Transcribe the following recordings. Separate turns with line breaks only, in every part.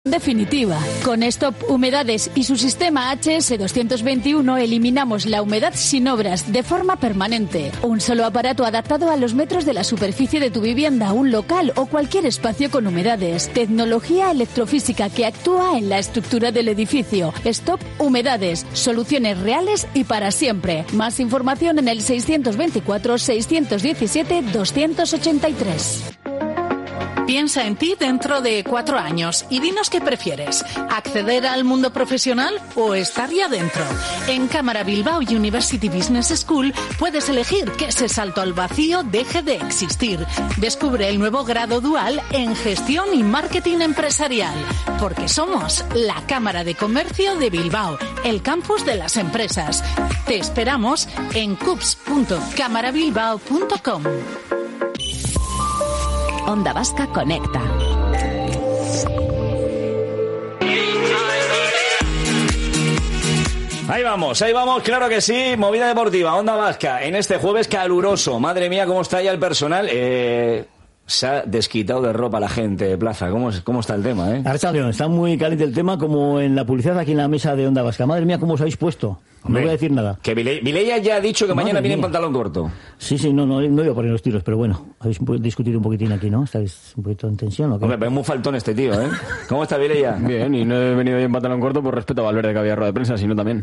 Definitiva. Con Stop Humedades y su sistema HS221 eliminamos la humedad sin obras de forma permanente. Un solo aparato adaptado a los metros de la superficie de tu vivienda, un local o cualquier espacio con humedades. Tecnología electrofísica que actúa en la estructura del edificio. Stop Humedades. Soluciones reales y para siempre. Más información en el 624 617 283.
Piensa en ti dentro de 4 años y dinos qué prefieres, acceder al mundo profesional o estar ya dentro. En Cámara Bilbao University Business School puedes elegir que ese salto al vacío deje de existir. Descubre el nuevo grado dual en Gestión y Marketing Empresarial, porque somos la Cámara de Comercio de Bilbao, el campus de las empresas. Te esperamos en cups.camarabilbao.com.
Onda Vasca Conecta.
Ahí vamos, claro que sí, movida deportiva, Onda Vasca, en este jueves caluroso. Madre mía, cómo está ya el personal. Se ha desquitado de ropa la gente de plaza. ¿Cómo está el tema,
Archanleón, está muy caliente el tema, como en la publicidad aquí en la mesa de Onda Vasca. Madre mía, cómo os habéis puesto.
Hombre,
no voy a decir nada.
Que Vileya ya ha dicho que mañana viene en pantalón corto.
Sí, no iba a poner los tiros, pero bueno, habéis discutido un poquitín aquí, ¿no? ¿Estáis un poquito en tensión o qué?
Hombre, pero es muy faltón este tío, ¿Cómo está Vileya?
Bien, y no he venido hoy en pantalón corto por respeto a Valverde, que había rueda de prensa, sino también.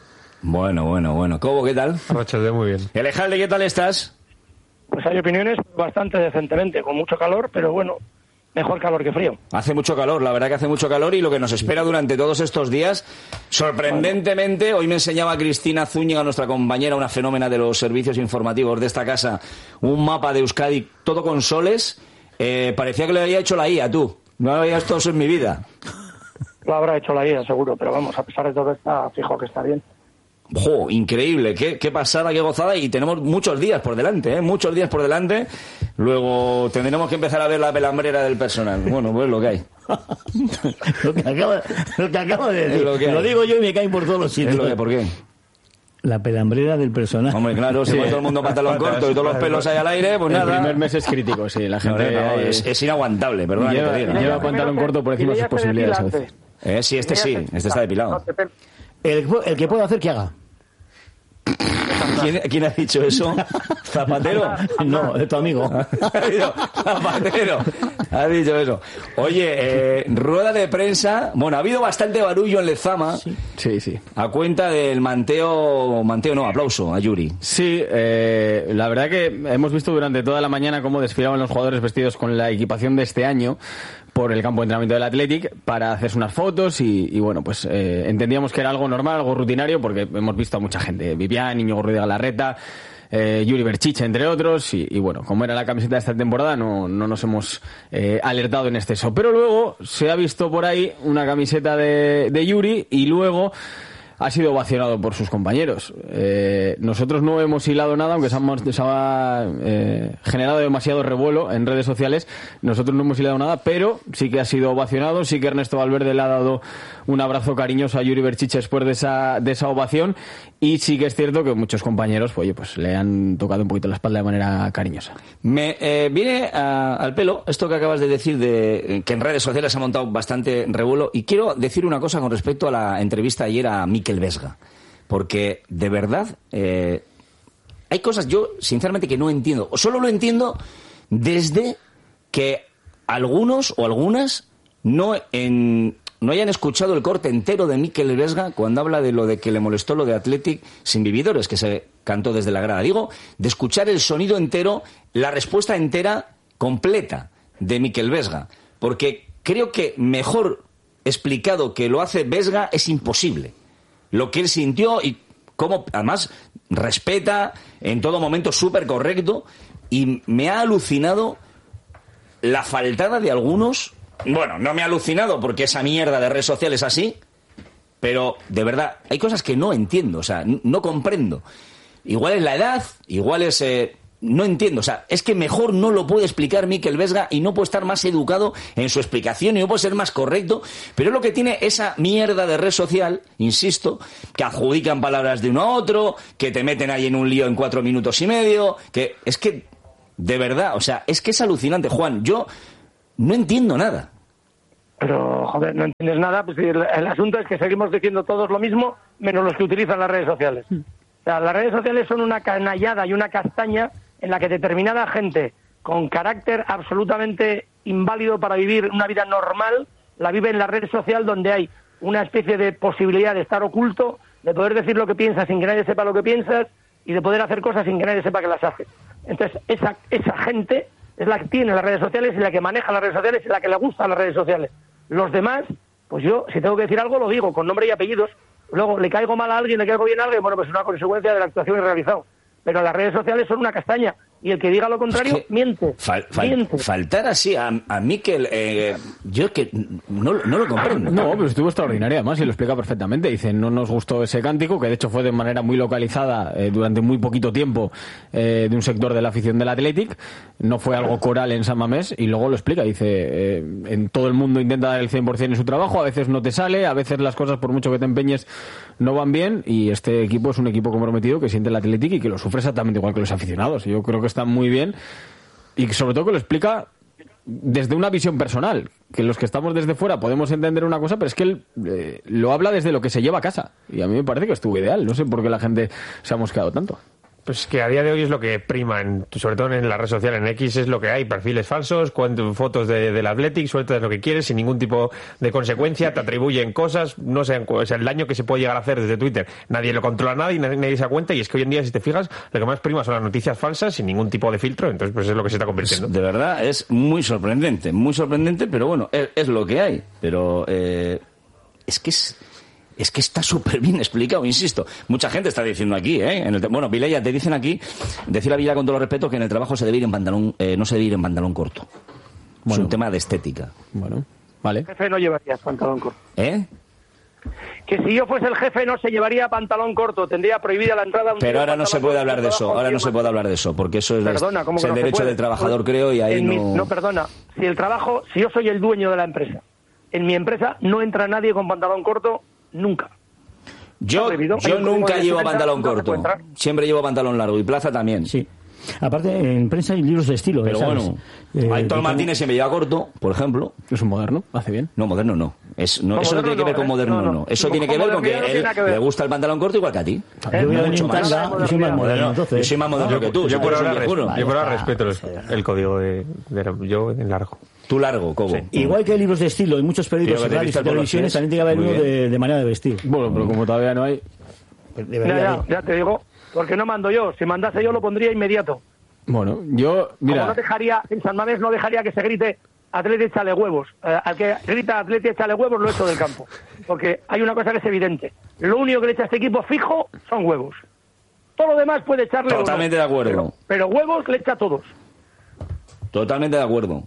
Bueno. ¿Cobo, qué tal?
Arrachade, muy bien.
Elejalde, ¿qué tal estás?
Pues hay opiniones bastante decentemente, con mucho calor, pero bueno, mejor calor que frío.
Hace mucho calor, la verdad que hace mucho calor, y lo que nos espera durante todos estos días, sorprendentemente, hoy me enseñaba Cristina Zúñiga, nuestra compañera, una fenómena de los servicios informativos de esta casa, un mapa de Euskadi todo con soles. Parecía que lo había hecho la IA, tú. No había hecho eso en mi vida.
Lo habrá hecho la IA, seguro, pero vamos, a pesar de todo está fijo que está bien.
¡Jo! Increíble, qué pasada, qué gozada, y tenemos muchos días por delante, muchos días por delante. Luego tendremos que empezar a ver la pelambrera del personal. Bueno, pues lo que hay.
lo que acaba de decir. Lo digo yo y me caen por todos los sitios.
¿Por qué?
La pelambrera del personal.
Hombre, claro, si va todo el mundo pantalón corto y todos los pelos ahí al aire, pues nada.
El primer mes es crítico, sí, la gente...
Es inaguantable, perdona que te diga.
Lleva pantalón corto por encima de sus posibilidades a veces.
Sí, este está depilado.
El que pueda hacer, que haga.
¿Quién ha dicho eso? ¿¿Zapatero?
No, de tu amigo.
Zapatero ha dicho eso. Oye, rueda de prensa. Bueno, ha habido bastante barullo en Lezama.
Sí.
A cuenta del aplauso a Yuri.
Sí, la verdad que hemos visto durante toda la mañana cómo desfilaban los jugadores vestidos con la equipación de este año por el campo de entrenamiento del Athletic para hacerse unas fotos y bueno, pues entendíamos que era algo normal, algo rutinario, porque hemos visto a mucha gente, Vivian, Íñigo Ruiz de Galarreta, Yuri Berchiche, entre otros, y bueno, como era la camiseta de esta temporada, no nos hemos alertado en exceso. Pero luego se ha visto por ahí una camiseta de Yuri y luego ha sido ovacionado por sus compañeros. Nosotros no hemos hilado nada, aunque se ha generado demasiado revuelo en redes sociales. Nosotros no hemos hilado nada, pero sí que ha sido ovacionado. Sí que Ernesto Valverde le ha dado un abrazo cariñoso a Yuri Berchiche después de esa ovación. Y sí que es cierto que muchos compañeros pues le han tocado un poquito la espalda de manera cariñosa.
Me viene al pelo esto que acabas de decir, de que en redes sociales se ha montado bastante revuelo, y quiero decir una cosa con respecto a la entrevista ayer a Mikel Vesga, porque de verdad hay cosas yo sinceramente que no entiendo, o solo lo entiendo desde que algunos o algunas no hayan escuchado el corte entero de Mikel Vesga cuando habla de lo de que le molestó lo de Athletic sin vividores, que se cantó desde la grada. Digo, de escuchar el sonido entero, la respuesta entera, completa, de Mikel Vesga. Porque creo que mejor explicado que lo hace Vesga es imposible. Lo que él sintió y cómo, además, respeta en todo momento, súper correcto, y me ha alucinado la faltada de algunos. Bueno, no me ha alucinado porque esa mierda de redes sociales es así, pero de verdad hay cosas que no entiendo, o sea, no comprendo. Igual es la edad, igual es... no entiendo, o sea, es que mejor no lo puede explicar Mikel Vesga y no puede estar más educado en su explicación y no puede ser más correcto, pero es lo que tiene esa mierda de red social, insisto, que adjudican palabras de uno a otro, que te meten ahí en un lío en 4 minutos y medio, que es que, de verdad, o sea, es que es alucinante, Juan, yo no entiendo nada.
Pero, joder, no entiendes nada. Pues el asunto es que seguimos diciendo todos lo mismo, menos los que utilizan las redes sociales. O sea, las redes sociales son una canallada y una castaña en la que determinada gente con carácter absolutamente inválido para vivir una vida normal la vive en la red social, donde hay una especie de posibilidad de estar oculto, de poder decir lo que piensas sin que nadie sepa lo que piensas y de poder hacer cosas sin que nadie sepa que las haces. Entonces, esa gente es la que tiene las redes sociales y la que maneja las redes sociales y la que le gustan las redes sociales. Los demás, pues yo, si tengo que decir algo, lo digo con nombre y apellidos. Luego, le caigo mal a alguien, le caigo bien a alguien, bueno, pues es una consecuencia de la actuación que he realizado. Pero las redes sociales son una castaña. Y el que diga lo contrario, miente. Miente.
Faltar así a Mikel, yo que no lo comprendo.
No, pero estuvo extraordinario además y lo explica perfectamente. Dice, no nos gustó ese cántico, que de hecho fue de manera muy localizada durante muy poquito tiempo de un sector de la afición del Athletic. No fue algo coral en San Mamés y luego lo explica. Dice, en todo el mundo intenta dar el 100% en su trabajo, a veces no te sale, a veces las cosas por mucho que te empeñes no van bien y este equipo es un equipo comprometido que siente el Athletic y que lo sufre exactamente igual que los aficionados. Y yo creo que está muy bien y sobre todo que lo explica desde una visión personal, que los que estamos desde fuera podemos entender una cosa, pero es que él lo habla desde lo que se lleva a casa y a mí me parece que estuvo ideal. No sé por qué la gente se ha mosqueado tanto.
Pues que a día de hoy es lo que prima, sobre todo en la red social, en X es lo que hay, perfiles falsos, fotos del Athletic, sueltas lo que quieres sin ningún tipo de consecuencia, te atribuyen cosas, no sé, o sea, el daño que se puede llegar a hacer desde Twitter, nadie lo controla nada y nadie se da cuenta, y es que hoy en día, si te fijas, lo que más prima son las noticias falsas sin ningún tipo de filtro, entonces pues es lo que se está convirtiendo.
De verdad, es muy sorprendente, pero bueno, es lo que hay, pero es que está súper bien explicado, insisto. Mucha gente está diciendo aquí, bueno, Vilella, te dicen aquí, decir a Vilella con todo respeto que en el trabajo se debe ir en pantalón, no se debe ir en pantalón corto. Bueno, es un tema de estética.
Bueno, vale.
El jefe no llevaría pantalón corto.
Que
si yo fuese el jefe no se llevaría pantalón corto, tendría prohibida la entrada.
Pero ahora no se puede hablar de eso, porque eso es el derecho del trabajador, creo, y ahí
no, perdona, si yo soy el dueño de la empresa, en mi empresa no entra nadie con pantalón corto. Nunca.
Yo nunca llevo pantalón corto. Siempre llevo pantalón largo. Y Plaza también.
Sí. Aparte, en prensa hay libros de estilo.
Pero
¿sabes?
Bueno, Aitor Martínez siempre lleva corto, por ejemplo.
¿Es un moderno? ¿Hace bien?
No, moderno no. Eso no tiene que ver con moderno, no. Eso tiene que ver con que a él le gusta el pantalón corto igual que a ti.
Yo voy a venir en tanga, yo soy más moderno.
Yo soy más moderno que tú.
Yo por ahora respeto el código yo en largo.
Tú largo, Cobo. Sí.
Igual que hay libros de estilo y muchos periódicos y radios y televisiones, también tiene que haber uno de manera de vestir.
Bueno, pero como todavía no hay...
Ya te digo, porque no mando yo. Si mandase yo lo pondría inmediato.
Bueno, yo... Mira.
Como no dejaría, en San Mamés no dejaría que se grite Atleti échale huevos. Al que grita Atleti échale huevos lo echo del campo. Porque hay una cosa que es evidente. Lo único que le echa a este equipo fijo son huevos. Todo lo demás puede echarle...
Totalmente de acuerdo.
Pero huevos le echa a todos.
Totalmente de acuerdo.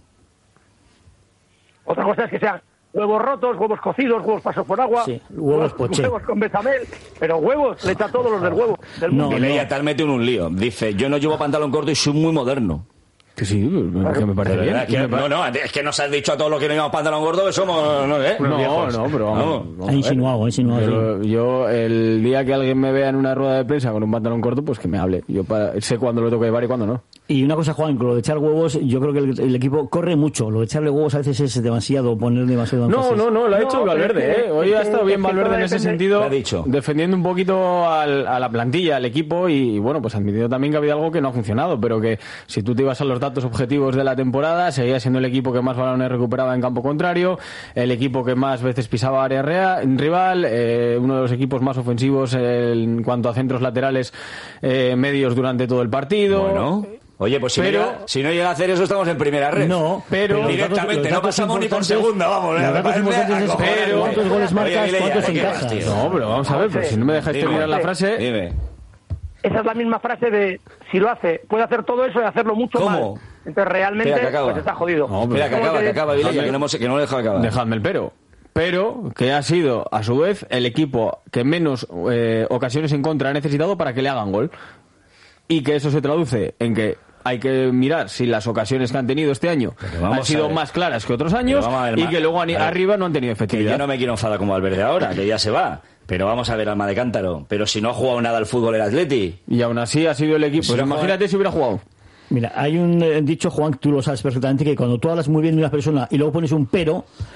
Otra cosa es que sean huevos rotos, huevos cocidos, huevos pasos por agua,
huevos poché,
huevos con bechamel, pero huevos le echa a todos los del huevo.
Y Leia tal mete en un lío. Dice, yo no llevo pantalón corto y soy muy moderno.
Que sí, que me parece bien.
Es que nos has dicho a todos los que no llevamos pantalón gordo que somos... No,
pero vamos.
Ha insinuado.
Pero yo, el día que alguien me vea en una rueda de prensa con un pantalón corto, pues que me hable. Yo sé cuándo lo tengo que llevar y cuándo no.
Y una cosa, Juan, con lo de echar huevos, yo creo que el equipo corre mucho. Lo de echarle huevos a veces es demasiado, poner demasiado...
No, lo ha hecho Valverde, Hoy ha estado bien Valverde en ese sentido, defendiendo un poquito a la plantilla, al equipo, y bueno, pues admitiendo también que ha habido algo que no ha funcionado, pero que si tú te ibas a los datos objetivos de la temporada, seguía siendo el equipo que más balones recuperaba en campo contrario, el equipo que más veces pisaba área rival, uno de los equipos más ofensivos en cuanto a centros laterales medios durante todo el partido.
Bueno... Oye, pues si no llega a hacer eso, estamos en primera red.
No, pero...
Directamente, no pasamos ni por segunda, vamos.
¿Cuántos goles marcas, cuántos encajas?
No, pero vamos a ver, pero si no me dejáis terminar la frase...
Dime.
Esa es la misma frase de, si lo hace, puede hacer todo eso y hacerlo mucho más. Entonces, realmente, pues está jodido.
No, espera, que acaba, Vilella, que no lo deja acabar.
Dejadme el pero que ha sido, a su vez, el equipo que menos ocasiones en contra ha necesitado para que le hagan gol. Y que eso se traduce en que hay que mirar si las ocasiones que han tenido este año han sido más claras que otros años y que luego arriba no han tenido efectividad.
Que yo no me quiero enfadar como Valverde ahora, que ya se va. Pero vamos a ver, Alma de Cántaro. Pero si no ha jugado nada al fútbol el Atleti.
Y aún así ha sido el equipo. Pues imagínate si hubiera jugado.
Mira, hay un dicho, Juan, tú lo sabes perfectamente, que cuando tú hablas muy bien de una persona y luego pones un pero,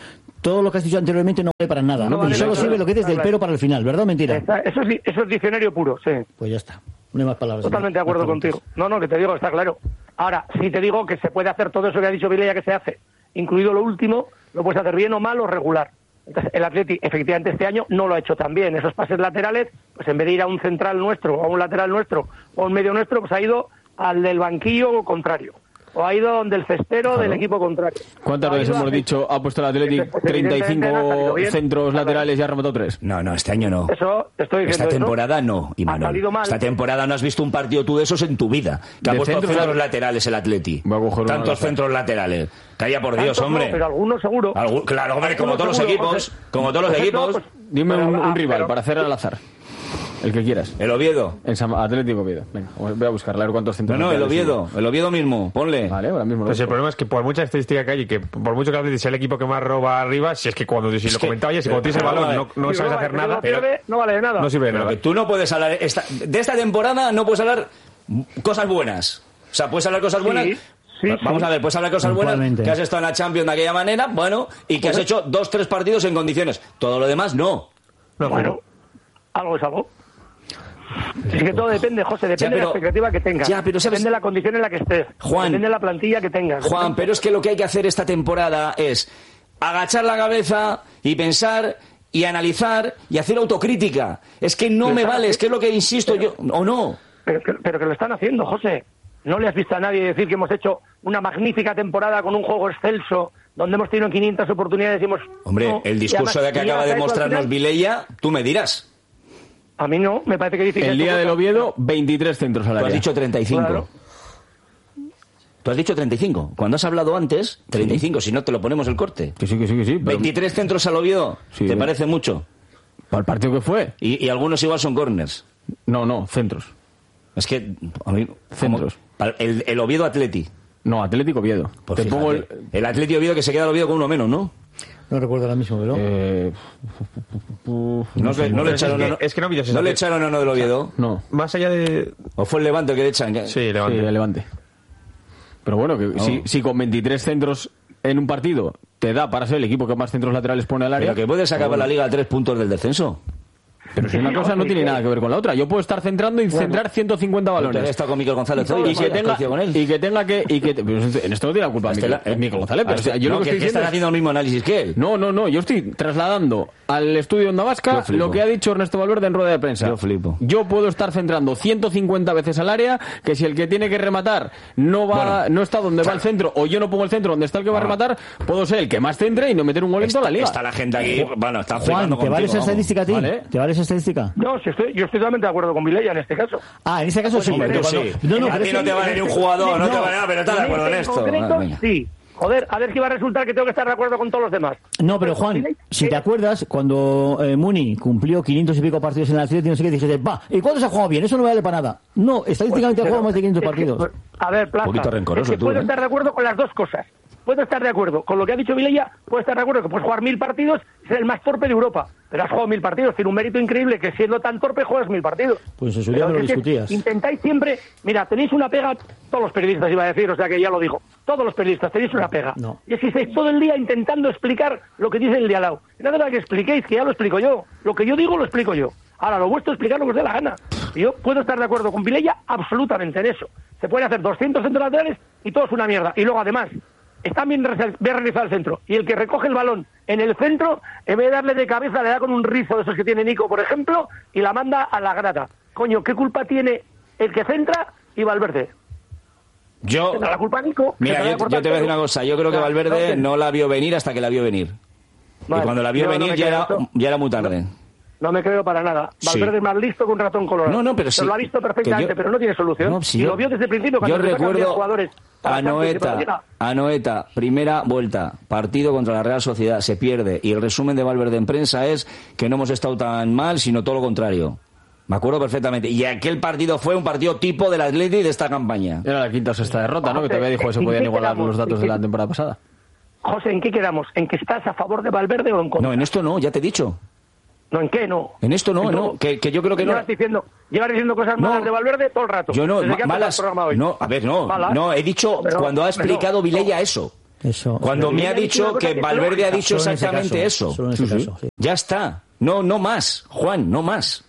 todo lo que has dicho anteriormente no vale para nada, ¿no?
vale,
Y solo sirve lo que dices del pero para el final, ¿verdad o mentira?
Eso es diccionario puro, sí.
Pues ya está. No hay más palabras.
Totalmente de acuerdo contigo. No, que te digo, está claro. Ahora, sí te digo que se puede hacer todo eso que ha dicho Vilella que se hace, incluido lo último, lo puedes hacer bien o mal o regular. Entonces, el Atleti, efectivamente, este año no lo ha hecho tan bien. Esos pases laterales, pues en vez de ir a un central nuestro, o a un lateral nuestro, o a un medio nuestro, pues ha ido al del banquillo contrario. O ha ido donde el cestero del equipo contrario.
¿Cuántas veces hemos dicho ha puesto el Athletic 35 centros laterales y ha rematado 3?
No, este año no.
Eso te estoy diciendo.
Esta temporada no, Imanol.
Ha salido mal.
Esta temporada no has visto un partido tú de esos en tu vida. Que ha puesto centros laterales el Atleti. Tantos centros laterales. Calla por Dios, hombre.
No, pero algunos seguro.
Claro, hombre, como todos los equipos. Como todos los equipos.
Dime un rival para hacer al azar. El que quieras.
El Oviedo.
El Atlético Oviedo. Venga, voy a buscarle a ver cuántos centros.
No, el Oviedo mismo. Ponle.
Vale, ahora mismo.
Pues el problema es que por mucha estadística que hay y que por mucho que Atleti sea el equipo que más roba arriba, si es que cuando si lo comentaba ya, si cuando tienes el balón no sabes hacer nada,
pero no vale de nada.
No sirve de nada.
Que tú no puedes hablar de esta temporada, no puedes hablar cosas buenas. O sea, puedes hablar cosas buenas.
Sí,
Vamos a ver, puedes hablar cosas buenas, que has estado en la Champions de aquella manera, bueno, y que has hecho 2-3 partidos en condiciones. Todo lo demás no.
Bueno, algo es algo. Es que todo depende, José, depende de la expectativa que tengas.
Pero ¿sabes?
Depende de la condición en la que estés.
Juan,
depende de la plantilla que tengas.
Juan, pero es que lo que hay que hacer esta temporada es agachar la cabeza y pensar y analizar y hacer autocrítica. Es que no me vale, es que es lo que insisto yo, ¿o no?
Pero que lo están haciendo, José. ¿No le has visto a nadie decir que hemos hecho una magnífica temporada con un juego excelso, donde hemos tenido 500 oportunidades y hemos...
Hombre,
no,
el discurso de que acaba de mostrarnos Vilella, tú me dirás.
A mí no, me parece que dice...
El día del Oviedo, 23 centros al área.
Tú has dicho 35.
Claro.
Tú has dicho 35. Cuando has hablado antes, 35. Si no, te lo ponemos el corte.
Que sí. Pero...
23 centros al Oviedo.
Sí,
¿Te parece mucho?
¿Para el partido que fue?
Y algunos igual son corners.
No, centros.
Es que... A mí,
centros.
El Oviedo Atleti.
No, Atlético Oviedo.
Pues te pongo el Atleti Oviedo que se queda el Oviedo con uno menos, ¿no?
No recuerdo ahora mismo, pero...
No le echaron no le echaron a uno del Oviedo.
No.
Más allá de...
¿O fue el Levante el que le echan?
Sí, Levante.
Sí, el Levante. Pero bueno, que si con 23 centros en un partido te da para ser el equipo que más centros laterales pone al área...
Pero que puedes acabar la Liga a 3 puntos del descenso.
Pero si una cosa no tiene nada que ver con la otra. Yo puedo estar centrando y centrar 150 balones.
He estado con Miquel González
y que tenga que pero en esto no tiene la culpa Miquel González. Pero, o sea, yo lo que estoy
estás haciendo el mismo análisis que él.
No. Yo estoy trasladando al estudio Onda Vasca lo que ha dicho Ernesto Valverde en rueda de prensa.
Yo flipo.
Yo puedo estar centrando 150 veces al área, que si el que tiene que rematar no está donde va el centro, o yo no pongo el centro donde está el que va a rematar, puedo ser el que más centre y no meter un gol en toda la liga.
Está la gente aquí, bueno, está
Juan, ¿te vale esa estadística a ti?
¿Vale?
¿Te vale esa estadística?
No, yo estoy totalmente de acuerdo con Vilella en este caso.
En ese caso sí.
Hombre, sí. A ti no te vale ni un jugador, no te vale nada, pero estás de acuerdo en esto.
Sí. Joder, a ver si va a resultar que tengo que estar de acuerdo con todos los demás.
No, pero Juan, si te acuerdas, cuando Muni cumplió 500 y pico partidos en el Atleti, no sé qué, dijiste, ¿y cuándo se ha jugado bien? Eso no vale para nada. No, estadísticamente ha jugado más de 500 partidos.
A ver, Plaza,
un poquito rencoroso
es que puedo estar de acuerdo con las dos cosas. Puedo estar de acuerdo con lo que ha dicho Vilella, puedo estar de acuerdo que puedes jugar 1000 partidos, ser el más torpe de Europa. Pero has jugado 1000 partidos, tiene un mérito increíble que siendo tan torpe juegas 1000 partidos.
Pues en su día me lo discutías.
Intentáis siempre, mira, tenéis una pega, todos los periodistas iba a decir, o sea que ya lo digo, todos los periodistas tenéis una pega.
No.
Y es que estáis todo el día intentando explicar lo que dice el de al lado. No hace falta que expliquéis, que ya lo explico yo. Lo que yo digo lo explico yo. Ahora, lo vuestro es explicar lo que os dé la gana. Y yo puedo estar de acuerdo con Vilella absolutamente en eso. Se pueden hacer 200 centros laterales y todo es una mierda. Y luego, además, está bien realizado el centro. Y el que recoge el balón en el centro, en vez de darle de cabeza, le da con un rizo de esos que tiene Nico, por ejemplo, y la manda a la grada. Coño, ¿qué culpa tiene el que centra y Valverde?
Tendrá
la culpa Nico.
Mira, yo te voy a decir una cosa. Yo creo que Valverde no la vio venir hasta que la vio venir.
Vale,
y cuando la vio venir ya era muy tarde.
No me creo para nada. Valverde es más listo que un ratón colorado.
No, pero sí.
Lo ha visto perfectamente, pero no tiene solución.
No, si
y lo vio desde el principio cuando
yo recuerdo
jugadores
a Noeta, primera vuelta, partido contra la Real Sociedad, se pierde. Y el resumen de Valverde en prensa es que no hemos estado tan mal, sino todo lo contrario. Me acuerdo perfectamente. Y aquel partido fue un partido tipo del Atleti de esta campaña.
Era la quinta o sexta derrota, ¿no? Que todavía dijo que se podían igualar los datos de la temporada pasada.
José, ¿en qué quedamos? ¿En que estás a favor de Valverde o en contra?
No, en esto no, ya te he dicho.
No, ¿en qué no?
En esto no, que yo creo que no.
Llevas diciendo cosas malas de Valverde todo el rato.
Yo no, malas. No, a ver, no, he dicho cuando ha explicado Vilella eso.
Eso.
Cuando me ha dicho que Valverde ha dicho
Solo en ese
exactamente
caso,
eso.
solo en ese caso, sí.
Ya está. No más, Juan, no más.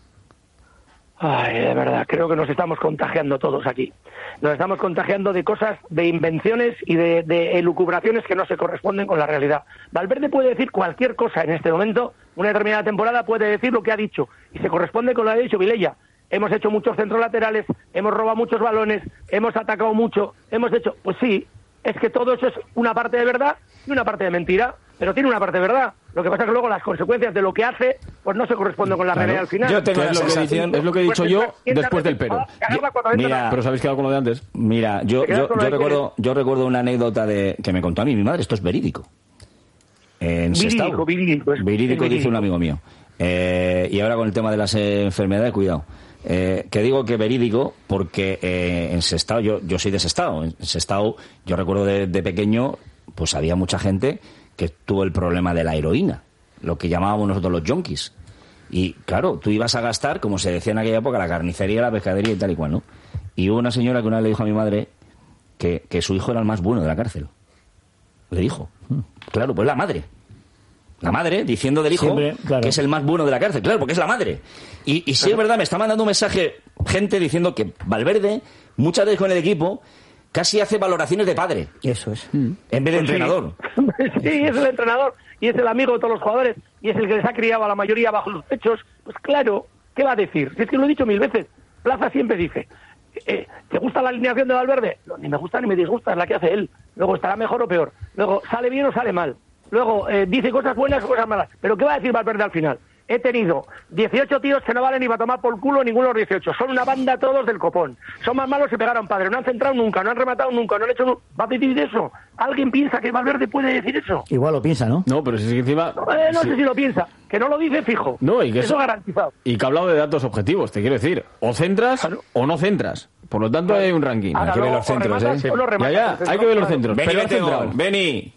Ay, de verdad, creo que nos estamos contagiando todos aquí. Nos estamos contagiando de cosas, de invenciones y de elucubraciones que no se corresponden con la realidad. Valverde puede decir cualquier cosa en este momento, una determinada temporada puede decir lo que ha dicho, y se corresponde con lo que ha dicho Vilella. Hemos hecho muchos centros laterales, hemos robado muchos balones, hemos atacado mucho, hemos hecho... Pues sí, es que todo eso es una parte de verdad y una parte de mentira, pero tiene una parte de verdad. Lo que pasa es que luego las consecuencias de lo que hace pues no se corresponden con la realidad al final.
Yo tengo la
Es
sensación...
es lo que he dicho yo después del pero.
Mira,
Pero os habéis quedado con lo de antes.
Mira, yo recuerdo una anécdota que me contó a mí mi madre, esto es verídico. En Sestao. Verídico, dice un amigo mío. Y ahora con el tema de las enfermedades, cuidado. Que digo que verídico porque en Sestao, yo soy de Sestao. En Sestao, yo recuerdo de pequeño, pues había mucha gente que tuvo el problema de la heroína, lo que llamábamos nosotros los yonkis. Y claro, tú ibas a gastar, como se decía en aquella época, la carnicería, la pescadería y tal y cual, ¿no? Y hubo una señora que una vez le dijo a mi madre que su hijo era el más bueno de la cárcel. Le dijo. Claro, pues la madre. La madre diciendo del hijo
Siempre, claro,
que es el más bueno de la cárcel. Claro, porque es la madre. Y sí, es verdad, me está mandando un mensaje gente diciendo que Valverde, muchas veces con el equipo, casi hace valoraciones de padre.
Eso es.
En vez de entrenador.
Sí, es el entrenador y es el amigo de todos los jugadores y es el que les ha criado a la mayoría bajo los pechos. Pues claro, ¿qué va a decir? Si es que lo he dicho 1000 veces. Plaza siempre dice, ¿te gusta la alineación de Valverde? No, ni me gusta ni me disgusta, es la que hace él. Luego estará mejor o peor. Luego sale bien o sale mal. Luego dice cosas buenas o cosas malas. ¿Pero qué va a decir Valverde al final? He tenido 18 tíos que no valen ni para tomar por culo ninguno de los 18. Son una banda todos del copón. Son más malos que pegar a un padre. No han centrado nunca, no han rematado nunca, no han hecho... ¿Va a decir eso? ¿Alguien piensa que Valverde puede decir eso?
Igual lo piensa, ¿no?
No, pero si es que encima...
No sé si lo piensa. Que no lo dice fijo.
No, y que
eso garantizado.
Y que ha hablado de datos objetivos, te quiero decir. O centras o no centras. Por lo tanto hay un ranking.
Ahora,
Hay que ver los centros, hay que ver los centros.
Beni,
Pero
vete
centrado.
gol. Beni.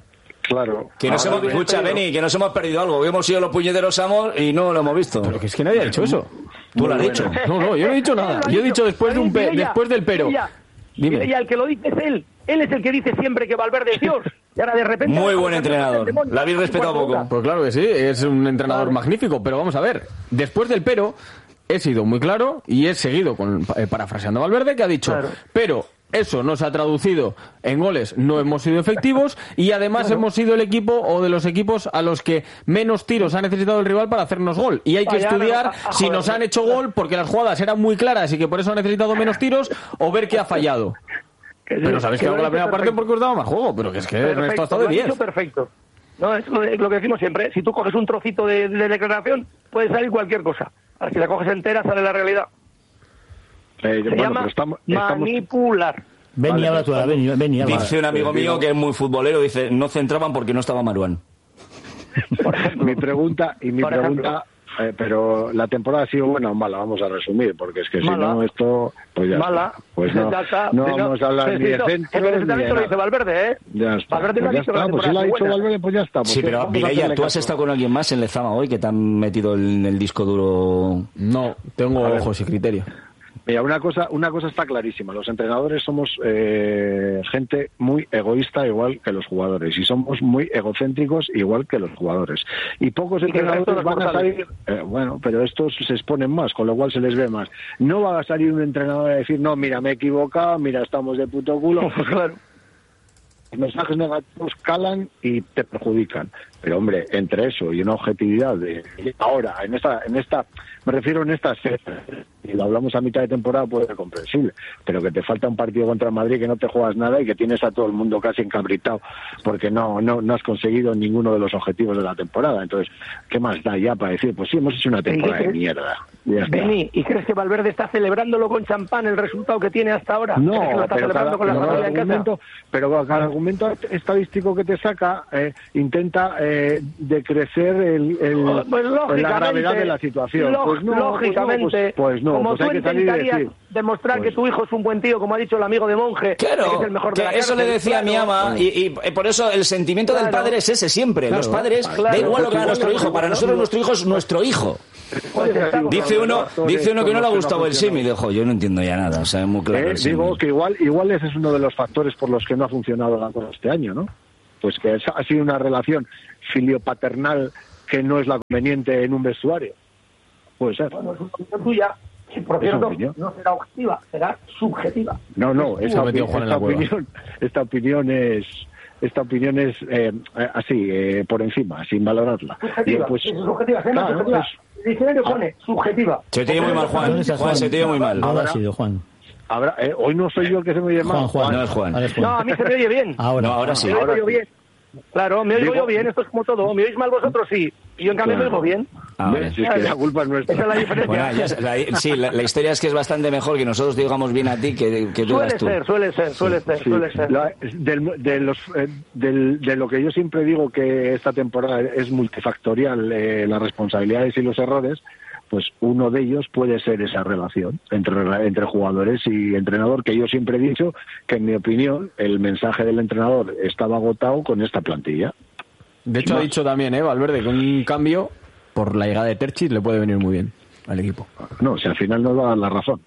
Claro.
Que nos hemos, escucha, Beni, que nos hemos perdido algo. Hemos sido los puñeteros amos y no lo hemos visto.
Pero que es que nadie ha dicho eso.
Tú lo has dicho.
No, yo no he dicho nada. Yo he dicho después del pero. Dime.
Y el que lo dice es él. Él es el que dice siempre que Valverde es Dios. Y ahora de repente...
Muy buen entrenador. La habéis respetado poco.
Pues claro que sí, es un entrenador magnífico. Pero vamos a ver, después del pero, he sido muy claro y he seguido parafraseando a Valverde, que ha dicho, pero... Eso no se ha traducido en goles, no hemos sido efectivos y además hemos sido el equipo o de los equipos a los que menos tiros ha necesitado el rival para hacernos gol. Y hay que estudiar si nos han hecho gol porque las jugadas eran muy claras y que por eso han necesitado menos tiros o ver qué ha fallado. Pero sabéis que hago la primera parte porque os daba más juego, pero que es que Ernesto ha estado de 10.
Perfecto. No, es lo que decimos siempre. Si tú coges un trocito de declaración, puede salir cualquier cosa. Ahora, si la coges entera, sale la realidad. Se llama manipular.
Ven y habla tú, ven.
Dice un amigo mío que es muy futbolero, dice, no centraban porque no estaba Maruán.
Mi pregunta, pero la temporada ha sido buena o mala, vamos a resumir, porque es que si no esto, pues ya
mala.
Pues no, no vamos a hablar ni de centro ni de nada.
Lo dice Valverde, ¿eh?
Ya está,
Valverde
pues ya está, pues si lo ha dicho Valverde, pues ya está. Pues
sí, pero Vilella, ¿tú has estado con alguien más en Lezama hoy que te han metido en el disco duro?
No, tengo ojos y criterio.
Mira, una cosa está clarísima. Los entrenadores somos gente muy egoísta, igual que los jugadores, y somos muy egocéntricos, igual que los jugadores. Y pocos entrenadores van a salir... bueno, pero estos se exponen más, con lo cual se les ve más. No va a salir un entrenador a decir, no, mira, me he equivocado, mira, estamos de puto culo. Claro. Los mensajes negativos calan y te perjudican. Pero, hombre, entre eso y una objetividad de ahora, en esta me refiero en esta escena, y lo hablamos a mitad de temporada, puede ser comprensible, pero que te falta un partido contra Madrid, que no te juegas nada y que tienes a todo el mundo casi encabritado porque no has conseguido ninguno de los objetivos de la temporada. Entonces, ¿qué más da ya para decir? Pues sí, hemos hecho una temporada de mierda.
Beni, ¿y crees que Valverde está celebrándolo con champán el resultado que tiene hasta ahora?
No,
que lo está celebrando con la familia en casa?
Pero cada argumento estadístico que te saca intenta decrecer la gravedad de la situación.
Lógicamente,
pues no,
como
pues
tú
hay que salir y decir,
demostrar que tu hijo es un buen tío, como ha dicho el amigo de Monje,
claro,
que es el mejor de la
eso
cárcel,
le decía a mi ama, y por eso el sentimiento del padre es ese siempre. Claro, los padres, da igual lo que haga nuestro hijo, para nosotros nuestro hijo es nuestro hijo. Dice uno que no le ha gustado el símil, dijo, yo no entiendo ya nada, o sea, es muy claro.
Digo que igual ese es uno de los factores por los que no ha funcionado la cosa este año, ¿no? pues que ha sido una relación filiopaternal que no es la conveniente en un vestuario. Puede ser.
Bueno, es una opinión tuya, que por cierto no será objetiva, será subjetiva.
No, esta opinión es así, por encima, sin valorarla.
Subjetiva,
pues,
subjetiva, subjetiva. El diccionario pone subjetiva.
Se te oye muy mal, Juan, se te oye muy mal.
Ahora ha sido Juan.
Hoy no soy yo el que se me oye mal.
Juan.
No es Juan.
No, a mí se me oye bien.
Ahora sí.
Me oigo bien. Claro, me oigo yo bien, esto es como todo. Me oís mal vosotros, sí. Y yo en cambio me oigo bien.
Si es que la culpa es nuestra.
Esa es la diferencia.
Bueno, la historia es que es bastante mejor que nosotros digamos bien a ti que tú digas tú.
Suele ser.
De lo que yo siempre digo que esta temporada es multifactorial, las responsabilidades y los errores, pues uno de ellos puede ser esa relación entre jugadores y entrenador, que yo siempre he dicho que, en mi opinión, el mensaje del entrenador estaba agotado con esta plantilla.
De hecho, ha dicho también, Valverde, que un cambio por la llegada de Terzic le puede venir muy bien al equipo.
No, si al final nos va a dar la razón.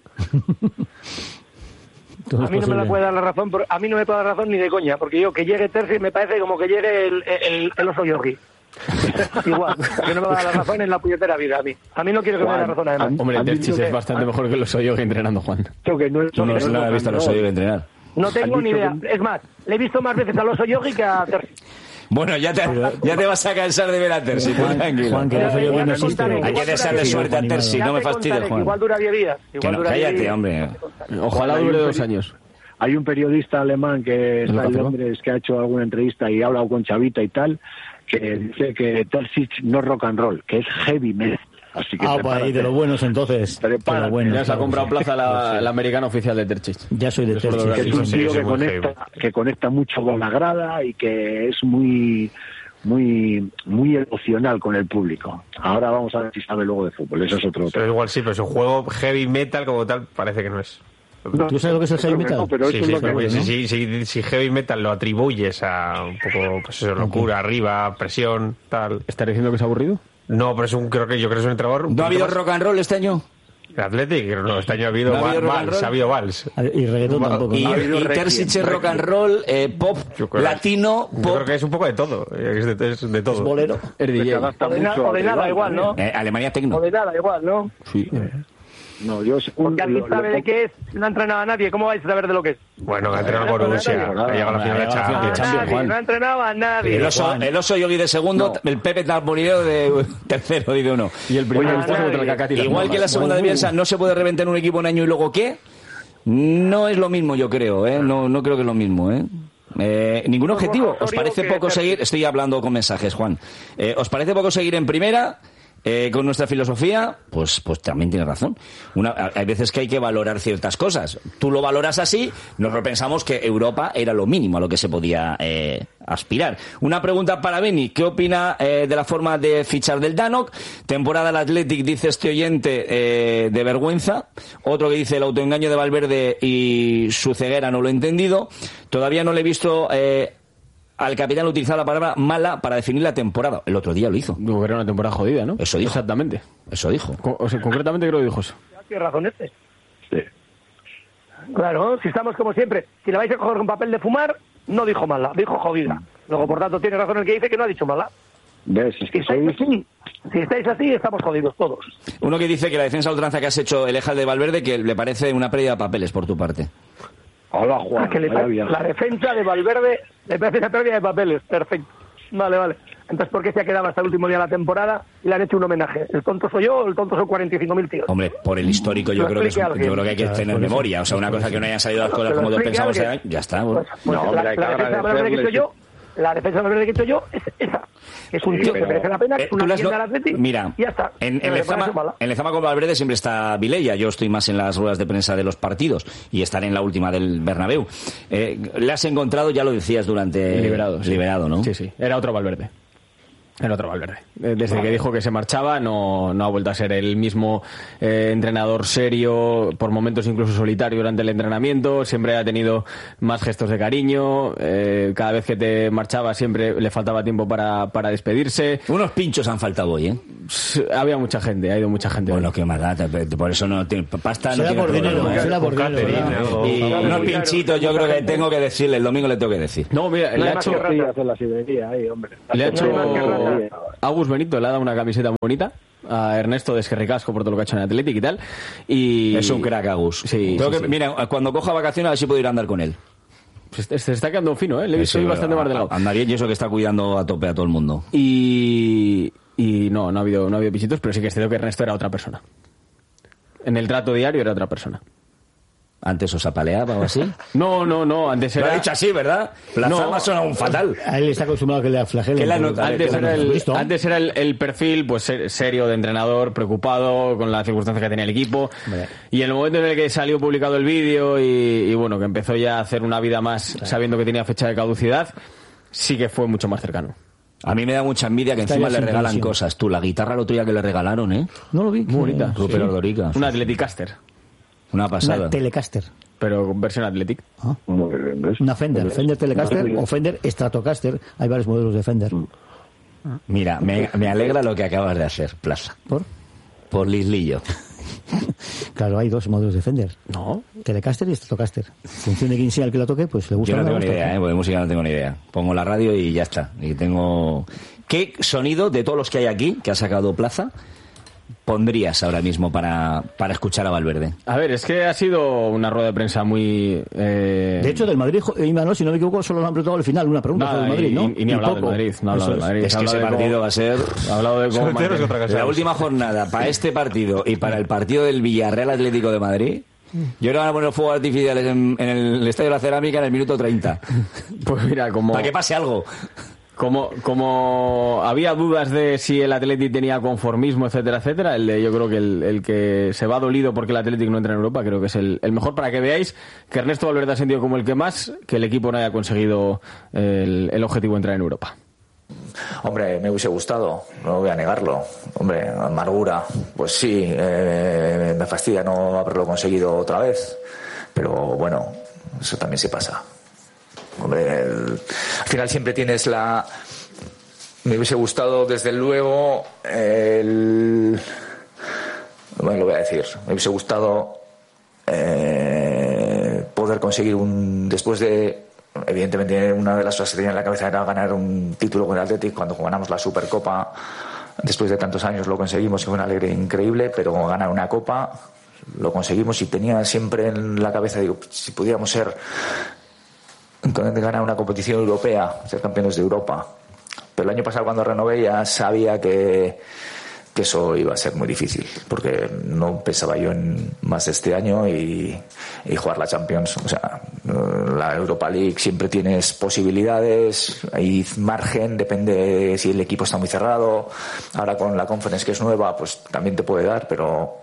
A mí no me la puede dar la razón, a mí no me puede dar la razón ni de coña, porque yo que llegue Terzic me parece como que llegue el oso Yogi. Igual, que no me va a dar la razón en la puñetera vida a mí. A mí no quiero que me dé la razón, además.
Hombre, Terzic es bastante mejor que el oso Yogi entrenando, Juan.
Creo que no
se lo ha visto al oso Yogi entrenar.
No tengo ni idea. Es más, le he visto más veces al oso Yogi que a Terzic.
Bueno, ya te vas a cansar de ver a Terzic, tranquilo.
Juan, que no existe.
Hay que desearle suerte a Terzic, no me fastidies, Juan.
Igual dura 10 días.
Cállate, hombre.
Ojalá dure 2 años.
Hay un periodista alemán que está en Londres, que ha hecho alguna entrevista y ha hablado con Chavita y tal, que dice que Terzic no es rock and roll, que es heavy metal. Así que
y de los buenos entonces.
Ya se ha comprado plaza la americana oficial de Terzic.
Ya soy de Terzic.
Que es un tío que conecta mucho con la grada y que es muy emocional con el público. Ahora vamos a ver si sabe luego de fútbol, eso es otro.
Pero igual sí, pero su juego heavy metal como tal parece que no es.
¿Tú sabes lo que es el heavy metal?
No, pero eso es lo que
si heavy metal lo atribuyes a un poco, pues eso, locura, arriba, presión, tal.
¿Estás diciendo que es aburrido?
No, pero yo creo que es un entrenador.
¿No ha habido rock and roll este año?
El Athletic, no, este año ha habido vals.
Y reggaetón tampoco.
Y Terzic es rock and roll, pop, latino, pop.
Yo creo que es un poco de todo. Es de todo.
Es bolero.
Es DJ.
O de nada igual, ¿no?
Alemania Tecno.
O de nada igual, ¿no?
Sí.
No, yo
porque alguien sabe de qué es, no ha entrenado a nadie. ¿Cómo vais a saber de lo que es?
Bueno, ha entrenado con Borussia, ha llegado a la final de Champions.
No ha entrenado a nadie.
El oso Yogi de segundo, el Pepe Tarpolino de tercero, dice uno.
Y el primer contra el Cacati.
Igual que la segunda de Bielsa, no se puede reventar un equipo en año y luego ¿qué? No es lo mismo, yo creo, No creo que es lo mismo, ningún objetivo. ¿Os parece poco seguir? Estoy hablando con mensajes, Juan. ¿Os parece poco seguir en primera? Con nuestra filosofía, pues también tiene razón. Hay veces que hay que valorar ciertas cosas. Tú lo valoras así, nosotros pensamos que Europa era lo mínimo a lo que se podía aspirar. Una pregunta para Beni. ¿Qué opina de la forma de fichar del Danok? Temporada del Athletic, dice este oyente, de vergüenza. Otro que dice el autoengaño de Valverde y su ceguera, no lo he entendido. Todavía no le he visto... al capitán utilizar la palabra mala para definir la temporada. El otro día lo hizo.
Digo que era una temporada jodida, ¿no?
Eso dijo.
Exactamente.
Eso dijo.
Concretamente creo que dijo eso.
Tiene razón este.
Sí.
Claro, si estamos como siempre. Si le vais a coger un papel de fumar, no dijo mala, dijo jodida. Luego, por tanto, tiene razón el que dice que no ha dicho mala.
¿Ves? Es que
si estáis así, estamos jodidos todos.
Uno que dice que la defensa a ultranza que has hecho, el Ejal de Valverde, que le parece una pérdida de papeles por tu parte.
Hola, Juan.
La defensa de Valverde le parece una pérdida de papeles. Perfecto. Vale. Entonces, ¿por qué se ha quedado hasta el último día de la temporada y le han hecho un homenaje? ¿El tonto soy yo o el tonto son 45.000 tíos?
Hombre, por el histórico yo creo que hay que tener memoria. O sea, una cosa que no hayan salido las cosas como todos pensamos, ya está.
Pues, la defensa de Valverde que he hecho yo es esa. Es un tío que merece la pena, que es una tienda del Atleti.
Mira,
y ya está.
En Lezama con Valverde siempre está Vilella. Yo estoy más en las ruedas de prensa de los partidos y estaré en la última del Bernabéu. Le has encontrado, ya lo decías durante...
Liberado,
¿no?
Sí. Era otro Valverde. El otro Valverde. Desde que dijo que se marchaba no ha vuelto a ser el mismo entrenador serio, por momentos incluso solitario durante el entrenamiento. Siempre ha tenido más gestos de cariño. Cada vez que te marchaba siempre le faltaba tiempo para despedirse.
Unos pinchos han faltado hoy, ¿eh?
Había mucha gente, ha ido mucha gente.
Bueno,
hoy.
qué más da, por eso no tiene pasta, no tiene
por dinero,
problema.
será por dinero.
Y unos pinchitos yo creo que tengo que decirle, el domingo le tengo que decir.
No, mira, le ha hecho...
en la sidería ahí, hombre.
Le ha hecho... Agus Benito le ha dado una camiseta muy bonita a Ernesto de Esquerricasco por todo lo que ha hecho en Athletic y tal. Y...
Es un crack, Agus.
Sí, sí.
Mira, cuando coja vacaciones a ver si puedo ir a andar con él.
Se está quedando fino, ¿eh? Le he visto hoy bastante más delgado.
Anda bien y eso que está cuidando a tope a todo el mundo.
Y no ha habido pichitos, pero sí que es cierto que Ernesto era otra persona. En el trato diario era otra persona.
¿Antes os apaleaba o así?
No, antes era...
Lo ha dicho así, ¿verdad? La fama suena un fatal.
A él está acostumbrado a que le flagelen.
Antes era el perfil pues serio de entrenador, preocupado con la circunstancia que tenía el equipo. Hombre. Y en el momento en el que salió publicado el vídeo y bueno, que empezó ya a hacer una vida más sabiendo que tenía fecha de caducidad, sí que fue mucho más cercano.
A mí me da mucha envidia que encima le regalan cosas. Tú, la guitarra lo tuya que le regalaron, ¿eh?
No lo vi.
Muy bonita.
Rupert Ordorica.
Una Atleticaster.
Una pasada.
Una Telecaster.
Pero con versión Athletic.
Ah. Una Fender. Fender Telecaster o Fender Stratocaster. Hay varios modelos de Fender.
Mira, me alegra lo que acabas de hacer, Plaza. Por Lislillo.
Claro, hay dos modelos de Fender.
No.
Telecaster y Stratocaster. En función de quién sea el que la toque, pues le gusta.
Yo no tengo ni idea, porque de música no tengo ni idea. Pongo la radio y ya está. Y tengo... ¿Qué sonido de todos los que hay aquí, que ha sacado Plaza, pondrías ahora mismo para escuchar a Valverde?
A ver, es que ha sido una rueda de prensa muy...
De hecho, del Madrid, Imanol, si no me equivoco, solo lo han preguntado al final, una pregunta sobre el Madrid, ¿no?
Y ni ha hablado del Madrid. No ha hablado del Madrid.
Es que ese partido va a ser...
Ha hablado de cómo
la última jornada para este partido y para el partido del Villarreal Atlético de Madrid... Yo creo que van a poner fuegos artificiales en el Estadio de la Cerámica en el minuto 30.
Pues mira, como...
Para que pase algo.
Como había dudas de si el Athletic tenía conformismo, etcétera, etcétera, yo creo que el que se va dolido porque el Athletic no entra en Europa, creo que es el mejor, para que veáis que Ernesto Valverde ha sentido como el que más que el equipo no haya conseguido el objetivo de entrar en Europa.
Hombre, me hubiese gustado, no voy a negarlo. Hombre, amargura, pues sí, me fastidia no haberlo conseguido otra vez, pero bueno, eso también se pasa. Hombre, al final siempre tienes me hubiese gustado desde luego bueno, lo voy a decir, me hubiese gustado poder conseguir después de, evidentemente una de las cosas que tenía en la cabeza era ganar un título con el Athletic. Cuando ganamos la Supercopa después de tantos años lo conseguimos y fue una alegría increíble, pero ganar una copa lo conseguimos y tenía siempre en la cabeza, digo, si pudiéramos ganar una competición europea, ser campeones de Europa. Pero el año pasado cuando renové ya sabía que eso iba a ser muy difícil, porque no pensaba yo en más de este año y jugar la Champions. O sea, la Europa League siempre tienes posibilidades, hay margen, depende si el equipo está muy cerrado. Ahora con la Conference, que es nueva, pues también te puede dar, pero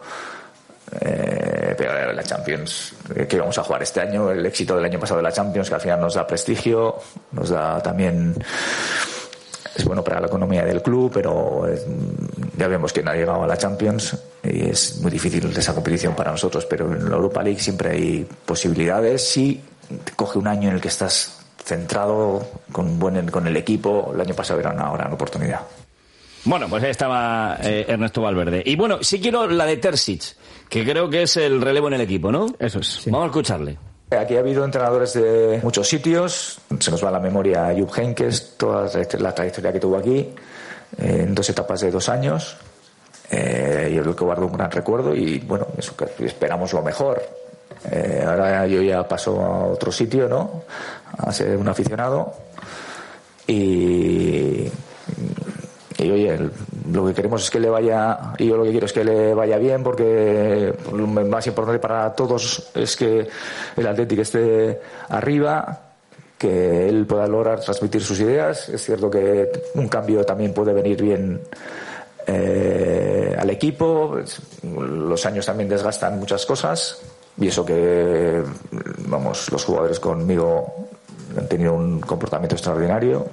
la Champions que vamos a jugar este año, el éxito del año pasado de la Champions, que al final nos da prestigio, nos da también, es bueno para la economía del club, pero ya vemos que no ha llegado a la Champions y es muy difícil esa competición para nosotros, pero en la Europa League siempre hay posibilidades si te coge un año en el que estás centrado con el equipo. El año pasado era una gran oportunidad.
Bueno, pues ahí estaba Ernesto Valverde. Y bueno, sí quiero la de Terzic, que creo que es el relevo en el equipo, ¿no?
Eso es.
Sí. Vamos a escucharle.
Aquí ha habido entrenadores de muchos sitios. Se nos va a la memoria Jupp Heynckes, toda la trayectoria que tuvo aquí, en 2 etapas de 2 años. Yo creo que guardo un gran recuerdo y bueno, eso que esperamos lo mejor. Ahora yo ya paso a otro sitio, ¿no? A ser un aficionado. Y oye, lo que queremos es que le vaya, y yo lo que quiero es que le vaya bien, porque lo más importante para todos es que el Athletic esté arriba, que él pueda lograr transmitir sus ideas. Es cierto que un cambio también puede venir bien al equipo. Los años también desgastan muchas cosas, y eso que, vamos, los jugadores conmigo han tenido un comportamiento extraordinario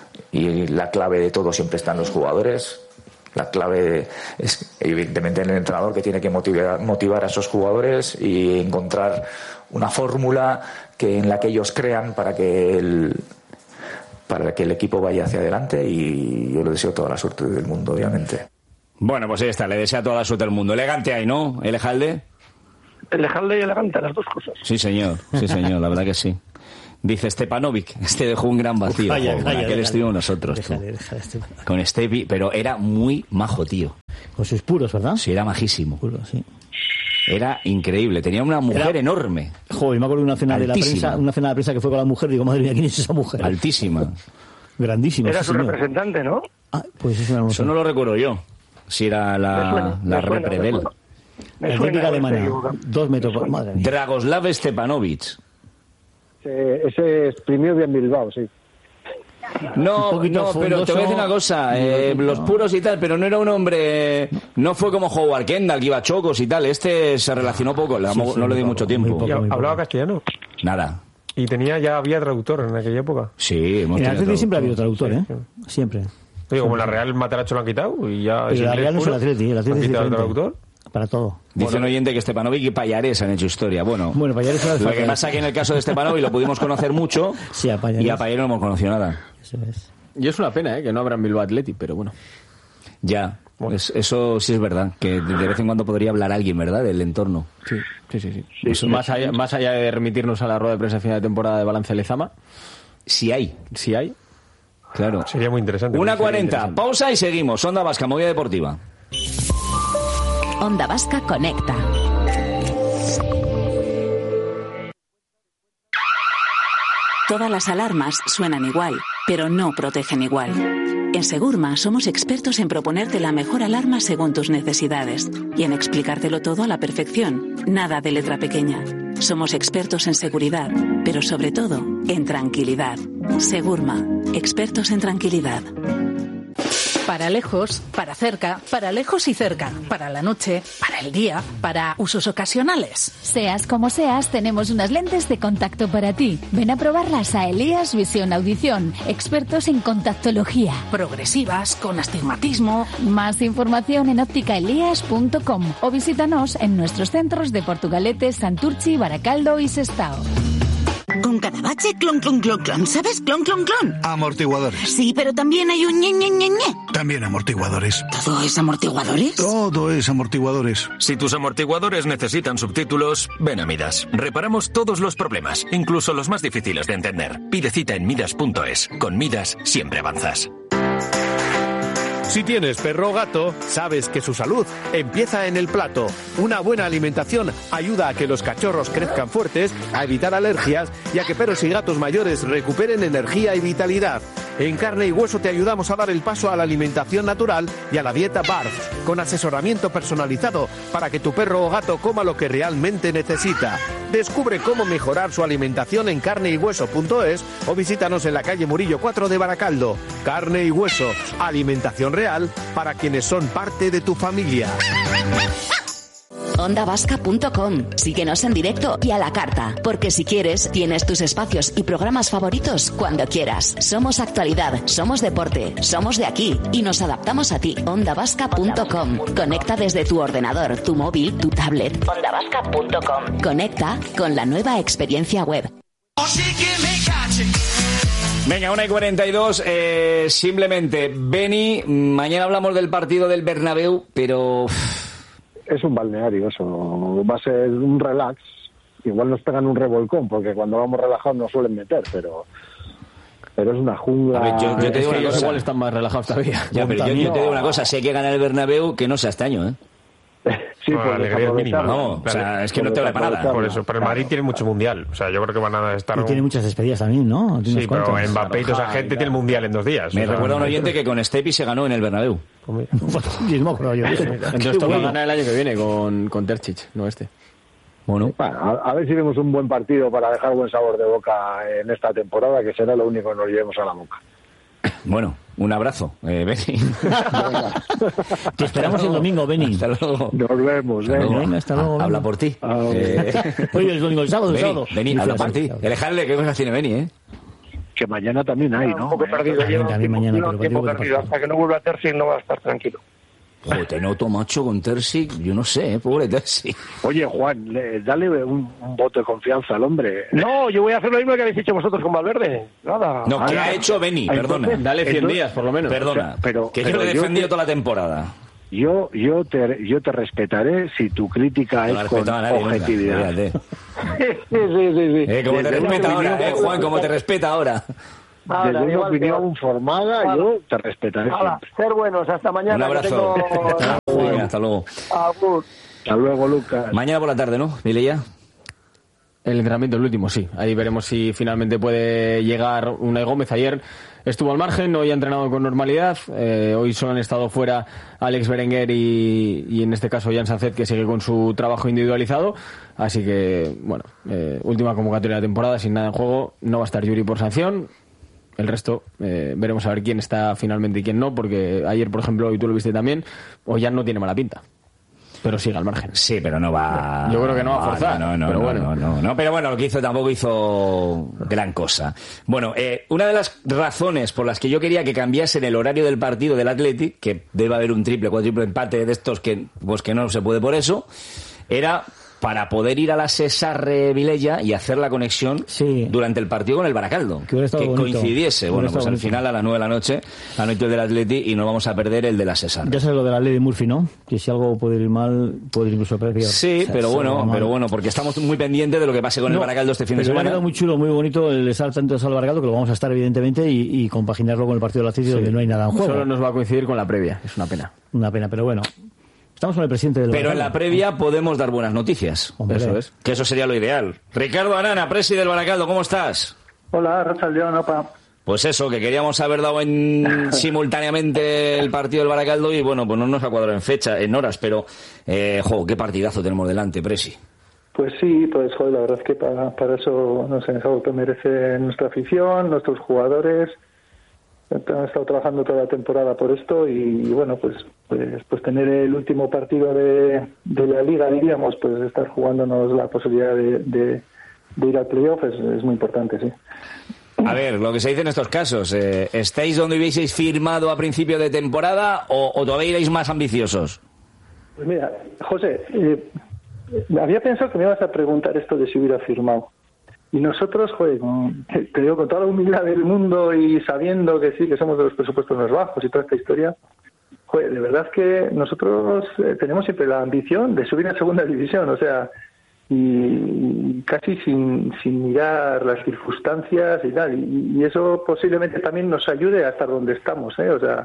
y la clave de todo siempre está en los jugadores. La clave es evidentemente el entrenador, que tiene que motivar a esos jugadores y encontrar una fórmula en la que ellos crean para que el equipo vaya hacia adelante, y yo le deseo toda la suerte del mundo, obviamente.
Bueno, pues ahí está, le desea toda la suerte del mundo. Elegante ahí, ¿no, Elejalde?
Elejalde y elegante, las dos cosas.
Sí, señor, la verdad que sí. Dice Stepanovic, dejó un gran vacío. Con aquel estuvimos nosotros.
Déjale,
con Stepi, pero era muy majo, tío.
Con sus puros, ¿verdad?
Sí, era majísimo.
Puros, sí.
Era increíble, tenía una mujer enorme.
Joder, me acuerdo de una cena de la prensa, que fue con la mujer, digo, madre mía, ¿quién es esa mujer?
Altísima.
Grandísima.
Era su representante, ¿no?
Ah, pues eso
no lo recuerdo yo. Si era la reprebel.
La típica alemana, 2 metros, madre mía.
Dragoslav Stepanovic.
Ese exprimió bien Bilbao, sí.
No, pero te voy a decir una cosa, los puros y tal, pero no era un hombre, no fue como Howard Kendall, que iba a chocos y tal, se relacionó poco, no le di mucho tiempo.
¿Hablaba castellano?
Nada.
¿Y había traductor en aquella época?
Sí,
en el Atleti siempre ha habido traductor, ¿eh? Siempre.
Digo, como la Real Mataracho lo han quitado y ya...
Pero la Real no es el Atleti,
¿Han quitado el traductor?
Para todo.
Dice un oyente que Stepanovic y Pallares han hecho historia. Bueno,
Pallares
lo que pasa es que en el caso de Stepanovic lo pudimos conocer mucho,
sí, y a
Pallares no hemos conocido nada.
Eso es.
Y es una pena, que no habrá en Bilbao Athletic, pero bueno.
Ya, eso sí es verdad, que de vez en cuando podría hablar alguien, ¿verdad?, del entorno.
Sí. Más allá de remitirnos a la rueda de prensa final de temporada de Balance Lezama.
Si hay. Claro.
Sería muy interesante.
1:40, pausa y seguimos. Onda Vasca, movida deportiva.
Onda Vasca conecta.
Todas las alarmas suenan igual, pero no protegen igual. En Segurma somos expertos en proponerte la mejor alarma según tus necesidades y en explicártelo todo a la perfección. Nada de letra pequeña. Somos expertos en seguridad, pero sobre todo en tranquilidad. Segurma, expertos en tranquilidad.
Para lejos, para cerca, para lejos y cerca, para la noche, para el día, para usos ocasionales.
Seas como seas, tenemos unas lentes de contacto para ti. Ven a probarlas a Elías Visión Audición, expertos en contactología.
Progresivas, con astigmatismo.
Más información en ópticaelías.com o visítanos en nuestros centros de Portugalete, Santurchi, Baracaldo y Sestao.
Con Cadabache, clon, clon, clon, clon. ¿Sabes? Clon, clon, clon.
Amortiguadores.
Sí, pero también hay un ñe, ñe, ñe, ñe.
También amortiguadores.
¿Todo es amortiguadores?
Todo es amortiguadores.
Si tus amortiguadores necesitan subtítulos, ven a Midas. Reparamos todos los problemas, incluso los más difíciles de entender. Pide cita en midas.es. Con Midas siempre avanzas.
Si tienes perro o gato, sabes que su salud empieza en el plato. Una buena alimentación ayuda a que los cachorros crezcan fuertes, a evitar alergias y a que perros y gatos mayores recuperen energía y vitalidad. En Carne y Hueso te ayudamos a dar el paso a la alimentación natural y a la dieta BARF, con asesoramiento personalizado para que tu perro o gato coma lo que realmente necesita. Descubre cómo mejorar su alimentación en carneyhueso.es o visítanos en la calle Murillo 4 de Baracaldo. Carne y Hueso, alimentación real para quienes son parte de tu familia.
OndaVasca.com. Síguenos en directo y a la carta, porque si quieres, tienes tus espacios y programas favoritos cuando quieras. Somos actualidad, somos deporte, somos de aquí y nos adaptamos a ti. OndaVasca.com. Conecta desde tu ordenador, tu móvil, tu tablet. OndaVasca.com. Conecta con la nueva experiencia web.
Venga, 1:42. Simplemente, Beni, mañana hablamos del partido del Bernabéu, pero...
Es un balneario eso, va a ser un relax. Igual nos pegan un revolcón, porque cuando vamos relajados nos suelen meter, pero es una jungla.
A ver, yo te digo una cosa.
Igual están más relajados todavía.
Ya, pero yo te digo una cosa, si hay que ganar el Bernabéu, que no sea este año, ¿eh?
Sí,
la alegría es mínima.
No, o sea, es que no te vale para nada.
Por eso, pero el Madrid tiene mucho mundial. O sea, yo creo que van a estar...
Y tiene muchas despedidas también, ¿no?
Sí, pero Mbappé y toda esa gente tiene el mundial en 2 días.
Me recuerda un oyente que con Stepi se ganó en el Bernabéu.
Entonces toca ganar el año que viene con Terzic, no este.
Bueno, a ver si vemos un buen partido para dejar buen sabor de boca en esta temporada, que será lo único que nos llevemos a la boca.
Bueno, un abrazo, Beni.
Te esperamos el domingo, Beni.
Hasta luego.
Nos vemos,
Venga, hasta luego.
Habla por ti.
Oye, el domingo, el sábado.
Beni, habla por ti. Dejarle qué cosas tiene Beni, ¿eh?
Que mañana también hay, ¿no?
Un poco perdido.
También mañana, pero
tiempo perdido. Hasta que no vuelva a Terzic no va a estar tranquilo.
Joder, te noto, macho, con Terzic, yo no sé, pobre Terzic.
Oye, Juan, dale un voto de confianza al hombre.
No, yo voy a hacer lo mismo que habéis hecho vosotros con Valverde. Nada.
No, que ha hecho Beni, perdona.
Dale 100 días, por lo menos.
Perdona,
pero
que yo lo he defendido toda la temporada.
Yo te respetaré si tu crítica
No
es con
nadie,
objetividad.
Venga,
Sí.
como te respeta ahora, Juan, como te respeta ahora.
Desde una opinión formada, yo te respetaré siempre.
Ser buenos, hasta mañana.
Un abrazo. Venga, hasta luego.
Hasta luego, Lucas.
Mañana por la tarde, ¿no, Mireia?
El entrenamiento, el último, sí. Ahí veremos si finalmente puede llegar Unai Gómez. Ayer estuvo al margen, hoy ha entrenado con normalidad. Hoy solo han estado fuera Alex Berenguer y en este caso Jan Sancet, que sigue con su trabajo individualizado. Así que, bueno, última convocatoria de la temporada, sin nada en juego. No va a estar Yuri por sanción. El resto, veremos a ver quién está finalmente y quién no, porque ayer, por ejemplo, y tú lo viste también, Ollán no tiene mala pinta. Pero sigue al margen.
Sí, pero no va...
Yo creo que no va a forzar.
Pero bueno, lo que hizo tampoco hizo gran cosa. Bueno, una de las razones por las que yo quería que cambiasen el horario del partido del Athletic, que debe haber un triple, cuádruple empate de estos que no se puede por eso, era para poder ir a la Cesarre Vilella y hacer la conexión durante el partido con el Baracaldo. Que coincidiese. Bueno, pues al final a las 9 de la noche, la noche del Athletic, y no vamos a perder el de la Cesarre.
Ya sabes lo de la ley de Murphy, ¿no? Que si algo puede ir mal, puede ir incluso peor.
Sí, pero bueno, porque estamos muy pendientes de lo que pase con el Baracaldo este fin de semana.
Me ha quedado muy chulo, muy bonito el estar tanto al Baracaldo, que lo vamos a estar evidentemente, y compaginarlo con el partido del Athletic, donde no hay nada en juego.
Solo nos va a coincidir con la previa, es una pena.
Una pena, pero bueno. Estamos con el presidente del
Pero en la previa podemos dar buenas noticias.
Hombre.
Eso es. Que eso sería lo ideal. Ricardo Arana, presi del Baracaldo, ¿cómo estás?
Hola, Rachaldeón, opa.
Pues eso, que queríamos haber dado simultáneamente el partido del Baracaldo y bueno, pues no nos ha cuadrado en fecha, en horas, pero qué partidazo tenemos delante, presi.
Pues sí, pues joder, la verdad es que para eso, no sé, es algo que merece nuestra afición, nuestros jugadores. Han estado trabajando toda la temporada por esto y bueno, pues tener el último partido de la liga, diríamos, pues estar jugándonos la posibilidad de ir al playoff es muy importante, sí.
A ver, lo que se dice en estos casos, ¿estáis donde hubieseis firmado a principio de temporada o todavía iréis más ambiciosos?
Pues mira, José, había pensado que me ibas a preguntar esto de si hubiera firmado. Y nosotros, joder, te digo, con toda la humildad del mundo y sabiendo que sí, que somos de los presupuestos más bajos y toda esta historia, joder, de verdad es que nosotros tenemos siempre la ambición de subir a segunda división, o sea, y casi sin mirar las circunstancias y tal, y eso posiblemente también nos ayude a estar donde estamos, o sea,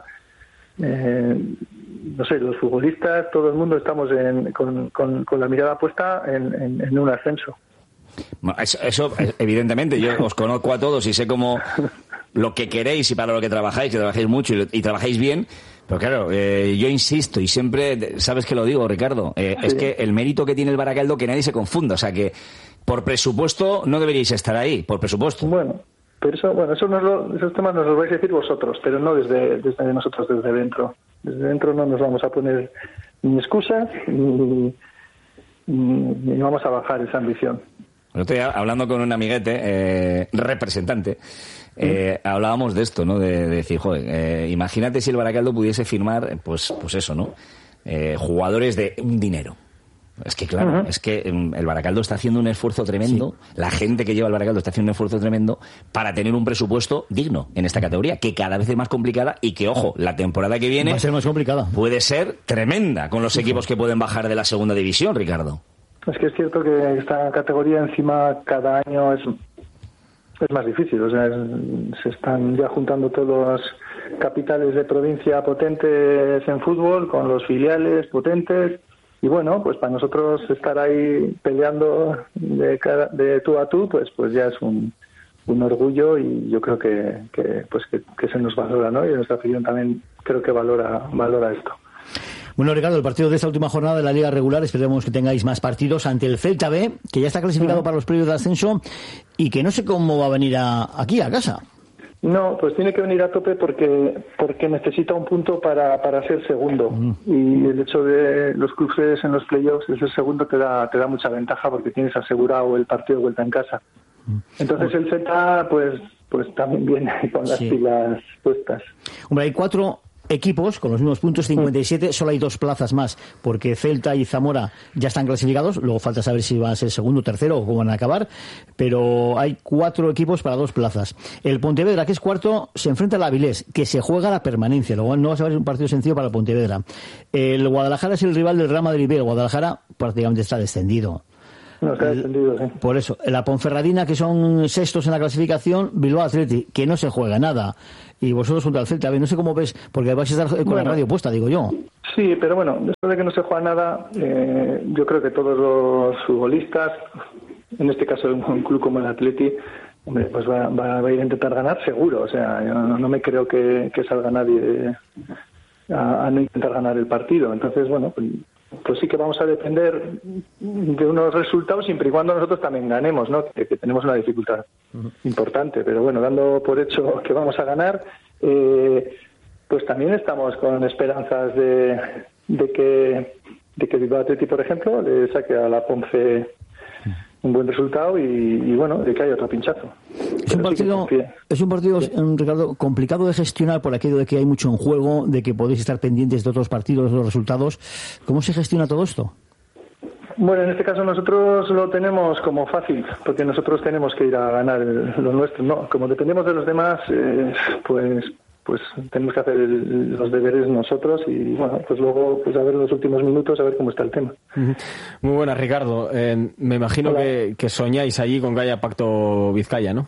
no sé, los futbolistas, todo el mundo estamos con la mirada puesta en un ascenso.
Eso, evidentemente, yo os conozco a todos y sé cómo lo que queréis y para lo que trabajáis, que trabajáis mucho y trabajáis bien, pero claro, yo insisto y siempre, sabes que lo digo, Ricardo, es que el mérito que tiene el Baracaldo, que nadie se confunda, o sea que por presupuesto no deberíais estar ahí, por presupuesto.
Bueno, pero esos temas nos los vais a decir vosotros, pero no desde nosotros, desde dentro. Desde dentro no nos vamos a poner ni excusas ni vamos a bajar esa ambición.
Estoy hablando con un amiguete, representante, hablábamos de esto, ¿no? De decir, joder, imagínate si el Baracaldo pudiese firmar, pues eso, ¿no? Jugadores de un dinero. Es que claro, es que el Baracaldo está haciendo un esfuerzo tremendo, la gente que lleva el Baracaldo está haciendo un esfuerzo tremendo para tener un presupuesto digno en esta categoría, que cada vez es más complicada y que, ojo, la temporada que viene
va a ser más complicada.
Puede ser tremenda con los equipos que pueden bajar de la segunda división, Ricardo.
Es que es cierto que esta categoría encima cada año es más difícil, o sea, se están ya juntando todos los capitales de provincia potentes en fútbol con los filiales potentes y bueno, pues para nosotros estar ahí peleando de tú a tú, pues ya es un orgullo y yo creo que se nos valora, ¿no? Y nuestra afición también creo que valora esto.
Bueno, Ricardo, el partido de esta última jornada de la Liga Regular, esperemos que tengáis más partidos ante el Celta B, que ya está clasificado para los playoffs de ascenso y que no sé cómo va a venir aquí a casa.
No, pues tiene que venir a tope porque necesita un punto para ser segundo. Y el hecho de los cruces en los playoffs de ser segundo te da mucha ventaja porque tienes asegurado el partido de vuelta en casa. Entonces el Celta, pues también viene con las pilas puestas.
Hombre, hay 4 equipos con los mismos puntos, 57, solo hay 2 plazas más, porque Celta y Zamora ya están clasificados, luego falta saber si van a ser segundo, tercero o cómo van a acabar, pero hay 4 equipos para 2 plazas. El Pontevedra, que es cuarto, se enfrenta al Avilés, que se juega la permanencia, luego no va a ser un partido sencillo para el Pontevedra. El Guadalajara es el rival del Real Madrid, el Guadalajara prácticamente está descendido.
No, está descendido, sí.
Por eso, la Ponferradina, que son sextos en la clasificación, Bilbao Athletic, que no se juega nada. Y vosotros junto al Celta, a ver, no sé cómo ves, porque vais a estar con la radio puesta, digo yo.
Sí, pero bueno, después de que no se juega nada, yo creo que todos los futbolistas, en este caso un club como el Athletic, hombre, pues va a ir a intentar ganar seguro. O sea, yo no me creo que salga nadie a no intentar ganar el partido. Entonces, bueno, pues sí que vamos a depender de unos resultados siempre y cuando nosotros también ganemos, ¿no? Que tenemos una dificultad importante, pero bueno, dando por hecho que vamos a ganar, pues también estamos con esperanzas de que Bilbao Athletic, por ejemplo, le saque a la Ponce un buen resultado y bueno, de que haya otro pinchazo.
Es un partido, Ricardo, complicado de gestionar por aquello de que hay mucho en juego, de que podéis estar pendientes de otros partidos, de los resultados. ¿Cómo se gestiona todo esto?
Bueno, en este caso nosotros lo tenemos como fácil, porque nosotros tenemos que ir a ganar lo nuestro, ¿no? Como dependemos de los demás, pues tenemos que hacer los deberes nosotros y bueno, pues luego pues a ver los últimos minutos a ver cómo está el tema.
Muy buenas, Ricardo. Me imagino que soñáis allí con que haya Pacto Vizcaya, ¿no?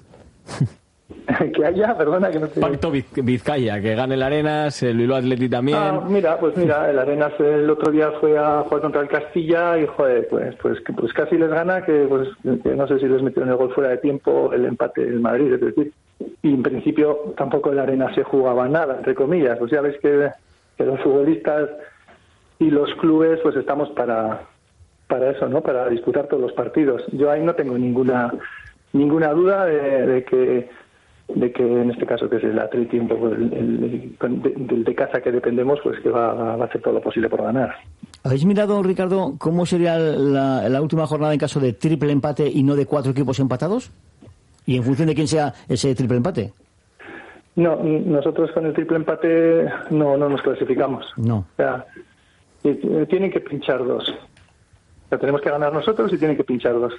Que haya, perdona, que no te...
Pacto Vizcaya, que gane el Arenas, el Bilbao Athletic también.
Mira, el Arenas el otro día fue a jugar contra el Castilla y joder, pues casi les gana, que no sé si les metieron el gol fuera de tiempo, el empate del Madrid, es decir, y en principio tampoco el Arenas se jugaba nada, entre comillas. Pues ya veis que los futbolistas y los clubes pues estamos para eso, ¿no? Para disputar todos los partidos. Yo ahí no tengo ninguna duda de que en este caso, que es el Atleti, un poco del de casa que dependemos, pues que va a hacer todo lo posible por ganar.
¿Habéis mirado, Ricardo, cómo sería la última jornada en caso de triple empate y no de 4 equipos empatados? ¿Y en función de quién sea ese triple empate?
No, nosotros con el triple empate no nos clasificamos.
No.
O sea, tienen que pinchar 2. O sea, tenemos que ganar nosotros y tienen que pinchar 2.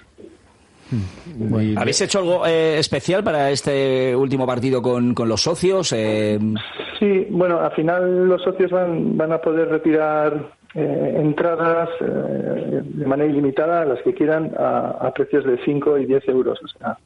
¿Habéis hecho algo especial para este último partido con los socios?
Sí, bueno, al final los socios van a poder retirar entradas de manera ilimitada, las que quieran, a precios de 5 y 10 euros. O sea,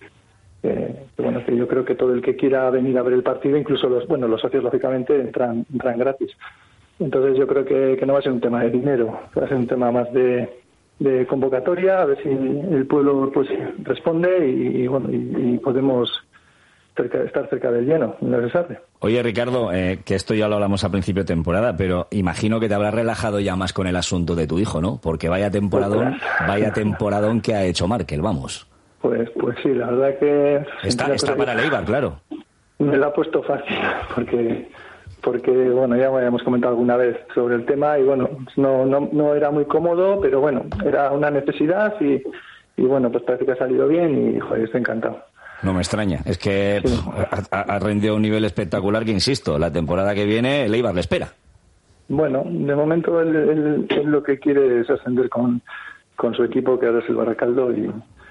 que yo creo que todo el que quiera venir a ver el partido, incluso los socios, lógicamente, entran gratis. Entonces yo creo que no va a ser un tema de dinero, va a ser un tema más de convocatoria, a ver si el pueblo pues responde y podemos estar cerca del lleno, no se sabe.
Oye, Ricardo, que esto ya lo hablamos a principio de temporada, pero imagino que te habrás relajado ya más con el asunto de tu hijo, ¿no? Porque vaya temporadón que ha hecho Markel, vamos.
Pues sí, la verdad que...
Está para el Eibar, claro.
Me lo ha puesto fácil, porque bueno, ya hemos comentado alguna vez sobre el tema y bueno, no era muy cómodo, pero bueno, era una necesidad y bueno, pues parece que ha salido bien y joder, estoy encantado.
No me extraña, es que ha rendido a un nivel espectacular que, insisto, la temporada que viene el Eibar le espera.
Bueno, de momento él lo que quiere es ascender con su equipo, que ahora es el Baracaldo, y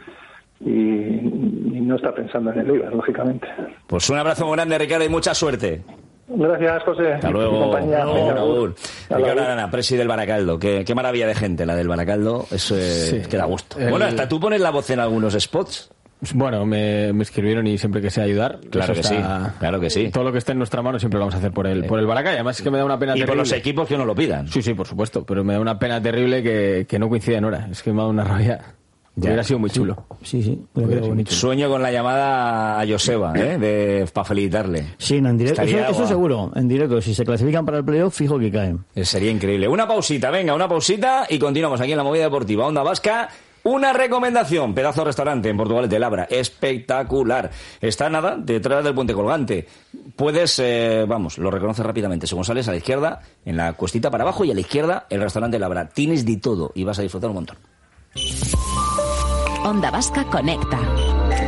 no está pensando en el Eibar, lógicamente.
Pues un abrazo muy grande, Ricardo, y mucha suerte.
Gracias, José.
Hasta luego. Raúl. Ricardo Arana, presi del Baracaldo. Qué maravilla de gente la del Baracaldo. Eso que da gusto. Bueno, hasta tú pones la voz en algunos spots.
Bueno, me escribieron y siempre que sé ayudar.
Claro que sí.
Todo lo que esté en nuestra mano siempre lo vamos a hacer por el Baracaldo. Además es que me da una pena terrible.
Y por los equipos que no lo pidan.
Sí, por supuesto. Pero me da una pena terrible que no coincida en hora. Es que me ha dado una rabia. Hubiera sido muy chulo.
Sí. Bonito.
Sueño con la llamada a Joseba, para felicitarle.
Sí, en directo. Eso seguro. En directo. Si se clasifican para el playoff, fijo que caen.
Sería increíble. Una pausita y continuamos aquí en la Movida Deportiva Onda Vasca. Una recomendación, pedazo de restaurante en Portugal de Labra, espectacular. Está detrás del puente colgante. Puedes, lo reconoces rápidamente. Según sales a la izquierda, en la cuestita para abajo, y a la izquierda, el restaurante Labra. Tienes de todo y vas a disfrutar un montón.
Onda Vasca conecta.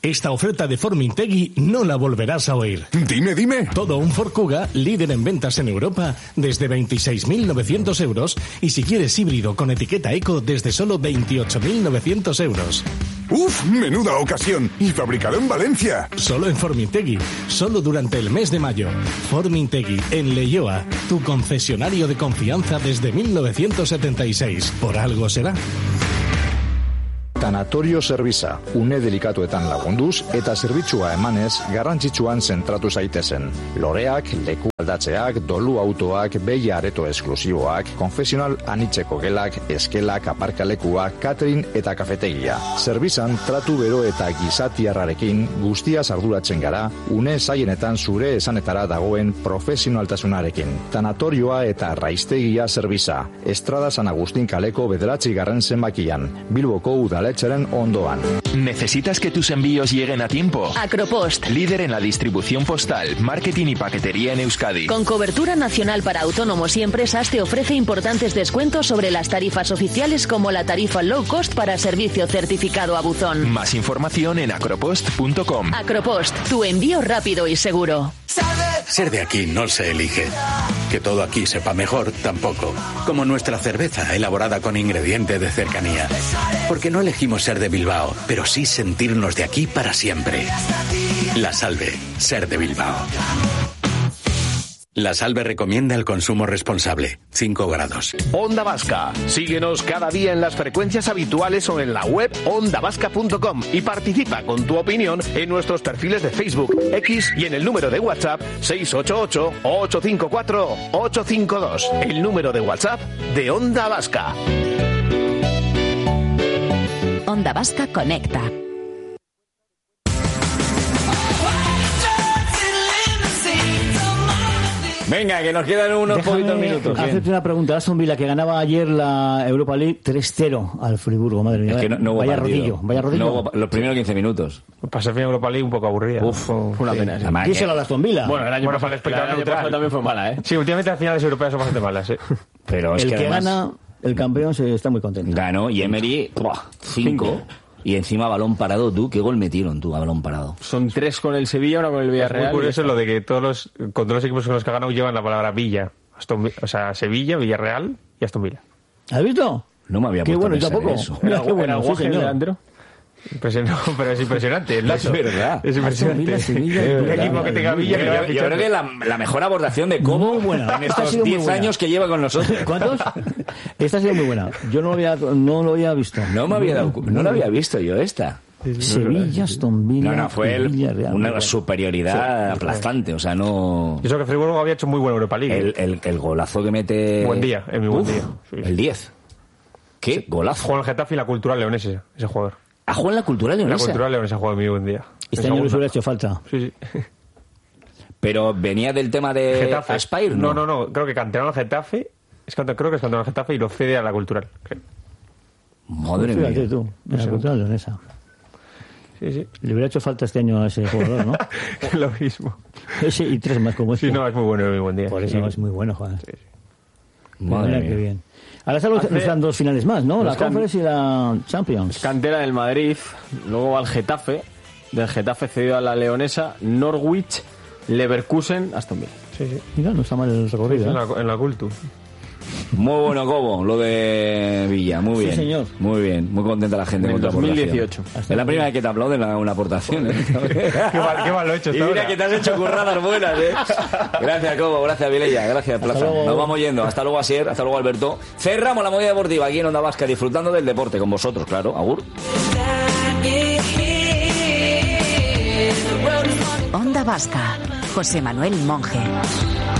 Esta oferta de Formintegui no la volverás a oír.
Dime.
Todo un Ford Kuga, líder en ventas en Europa, desde 26.900 euros. Y si quieres híbrido con etiqueta eco, desde solo 28.900 euros.
¡Uf! ¡Menuda ocasión! Y fabricado en Valencia.
Solo en Formintegui. Solo durante el mes de mayo. Formintegui, en Leioa. Tu concesionario de confianza desde 1976. Por algo será.
Tanatorio Servisa, une delikatuetan lagunduz eta zerbitzua emanez garrantzitsuan zentratu zaitezen. Loreak, leku aldatzeak, dolu autoak, beia areto esklusiboak, konfesional anitzeko gelak, eskelak, aparkalekuak, catering eta kafetegia. Servisan tratu bero eta gizatiarrarekin guztiaz arduratzen gara, une zaienetan zure esanetara dagoen profesionaltasunarekin. Tanatorioa eta raiztegia Servisa, Estrada San Agustín kaleko 9. zenbakian, Bilboko udaletxeren ondoan.
¿Necesitas que tus envíos lleguen a tiempo?
Acropost.
Líder en la distribución postal, marketing y paquetería en Euskadi.
Con cobertura nacional para autónomos y empresas te ofrece importantes descuentos sobre las tarifas oficiales como la tarifa low cost para servicio certificado a buzón.
Más información en acropost.com.
Acropost, tu envío rápido y seguro.
Ser de aquí no se elige. Que todo aquí sepa mejor, tampoco. Como nuestra cerveza, elaborada con ingrediente de cercanía. Porque no elegimos ser de Bilbao, pero sí sentirnos de aquí para siempre. La Salve, ser de Bilbao. La Salve recomienda el consumo responsable. 5 grados.
Onda Vasca. Síguenos cada día en las frecuencias habituales o en la web ondavasca.com y participa con tu opinión en nuestros perfiles de Facebook, X y en el número de WhatsApp 688-854-852. El número de WhatsApp de Onda Vasca.
Onda Vasca conecta.
Venga, que nos quedan unos poquitos minutos.
Hacerte una pregunta. Aston Villa, que ganaba ayer la Europa League 3-0 al Friburgo, madre mía.
Es que no
vaya rodillo.
No, los primeros 15 minutos.
Pasé fin Europa League un poco aburrida.
Fue una pena.
Díselo a la Aston Villa.
Bueno, el año pasado también fue mala, ¿eh?
Sí, últimamente las finales europeas son bastante malas, ¿eh?
Pero es
el
que además
gana, el campeón, se está muy contento.
Ganó y Emery, 5. Y encima balón parado, tú, ¿qué gol metieron tú a balón parado?
Son 3 con el Sevilla, 1 con el Villarreal.
Es muy curioso lo de que con todos los equipos con los que ha ganado llevan la palabra Villa. O sea, Sevilla, Villarreal y Aston Villa.
¿Has visto?
No me había puesto a pensar en eso.
Mira, qué bueno,
sí, señor.
delantero.
Pues no, pero es impresionante.
Es verdad.
Es impresionante.
Un equipo que tenga Villa. Yo creo que la mejor abordación de Cobo en estos 10 años que lleva con nosotros.
¿Cuántos? Esta ha sido muy buena. Yo no lo había visto.
No lo había visto yo esta.
Sevilla, Aston Villa.
No, fue una superioridad aplastante. O sea, no.
Y eso que Friburgo había hecho muy buena Europa League.
El golazo que mete.
Buen día, en mi buen día.
Sí. El 10. ¿Qué golazo?
Juega en el Getafe y la Cultural Leonesa, ese jugador.
¿Ha jugado en la Cultural Leonesa?
La Cultural Leonesa juega en mi buen día.
Este año les hubiera hecho falta.
Sí.
Pero venía del tema de
Getafe.
Aspire, ¿no?
No. Creo que canterano al Getafe. Creo que es canterano al Getafe y lo cede a la Cultural.
Madre mía.
Fíjate tú, en la Cultural Leonesa.
Sí.
Le hubiera hecho falta este año a ese jugador, ¿no?
Lo mismo.
Ese y 3 más como este.
Sí, no, es muy bueno, muy buen día.
Por eso es muy bueno, joder.
Sí.
Madre mía, qué bien. Ahora están 2 finales más, ¿no? La Conference y la Champions.
Cantera del Madrid, luego al Getafe, del Getafe cedido a la Leonesa, Norwich, Leverkusen, Aston Villa.
Sí.
Mira, no está mal el recorrido.
En la Cultu.
Muy bueno, Cobo, lo de Villa, muy bien.
Sí, señor.
Muy bien, muy contenta la gente
en
con tu
2018.
Es la primera vez que te aplauden una aportación, ¿eh?
qué mal lo he hecho.
Y mira que te has hecho curradas buenas, ¿eh? Gracias, Cobo, gracias, Vilella, gracias, Plaza. Nos vamos yendo. Hasta luego, Asier, hasta luego, Alberto. Cerramos la movida deportiva aquí en Onda Vasca, disfrutando del deporte con vosotros, claro. Agur.
Onda Vasca, José Manuel Monge.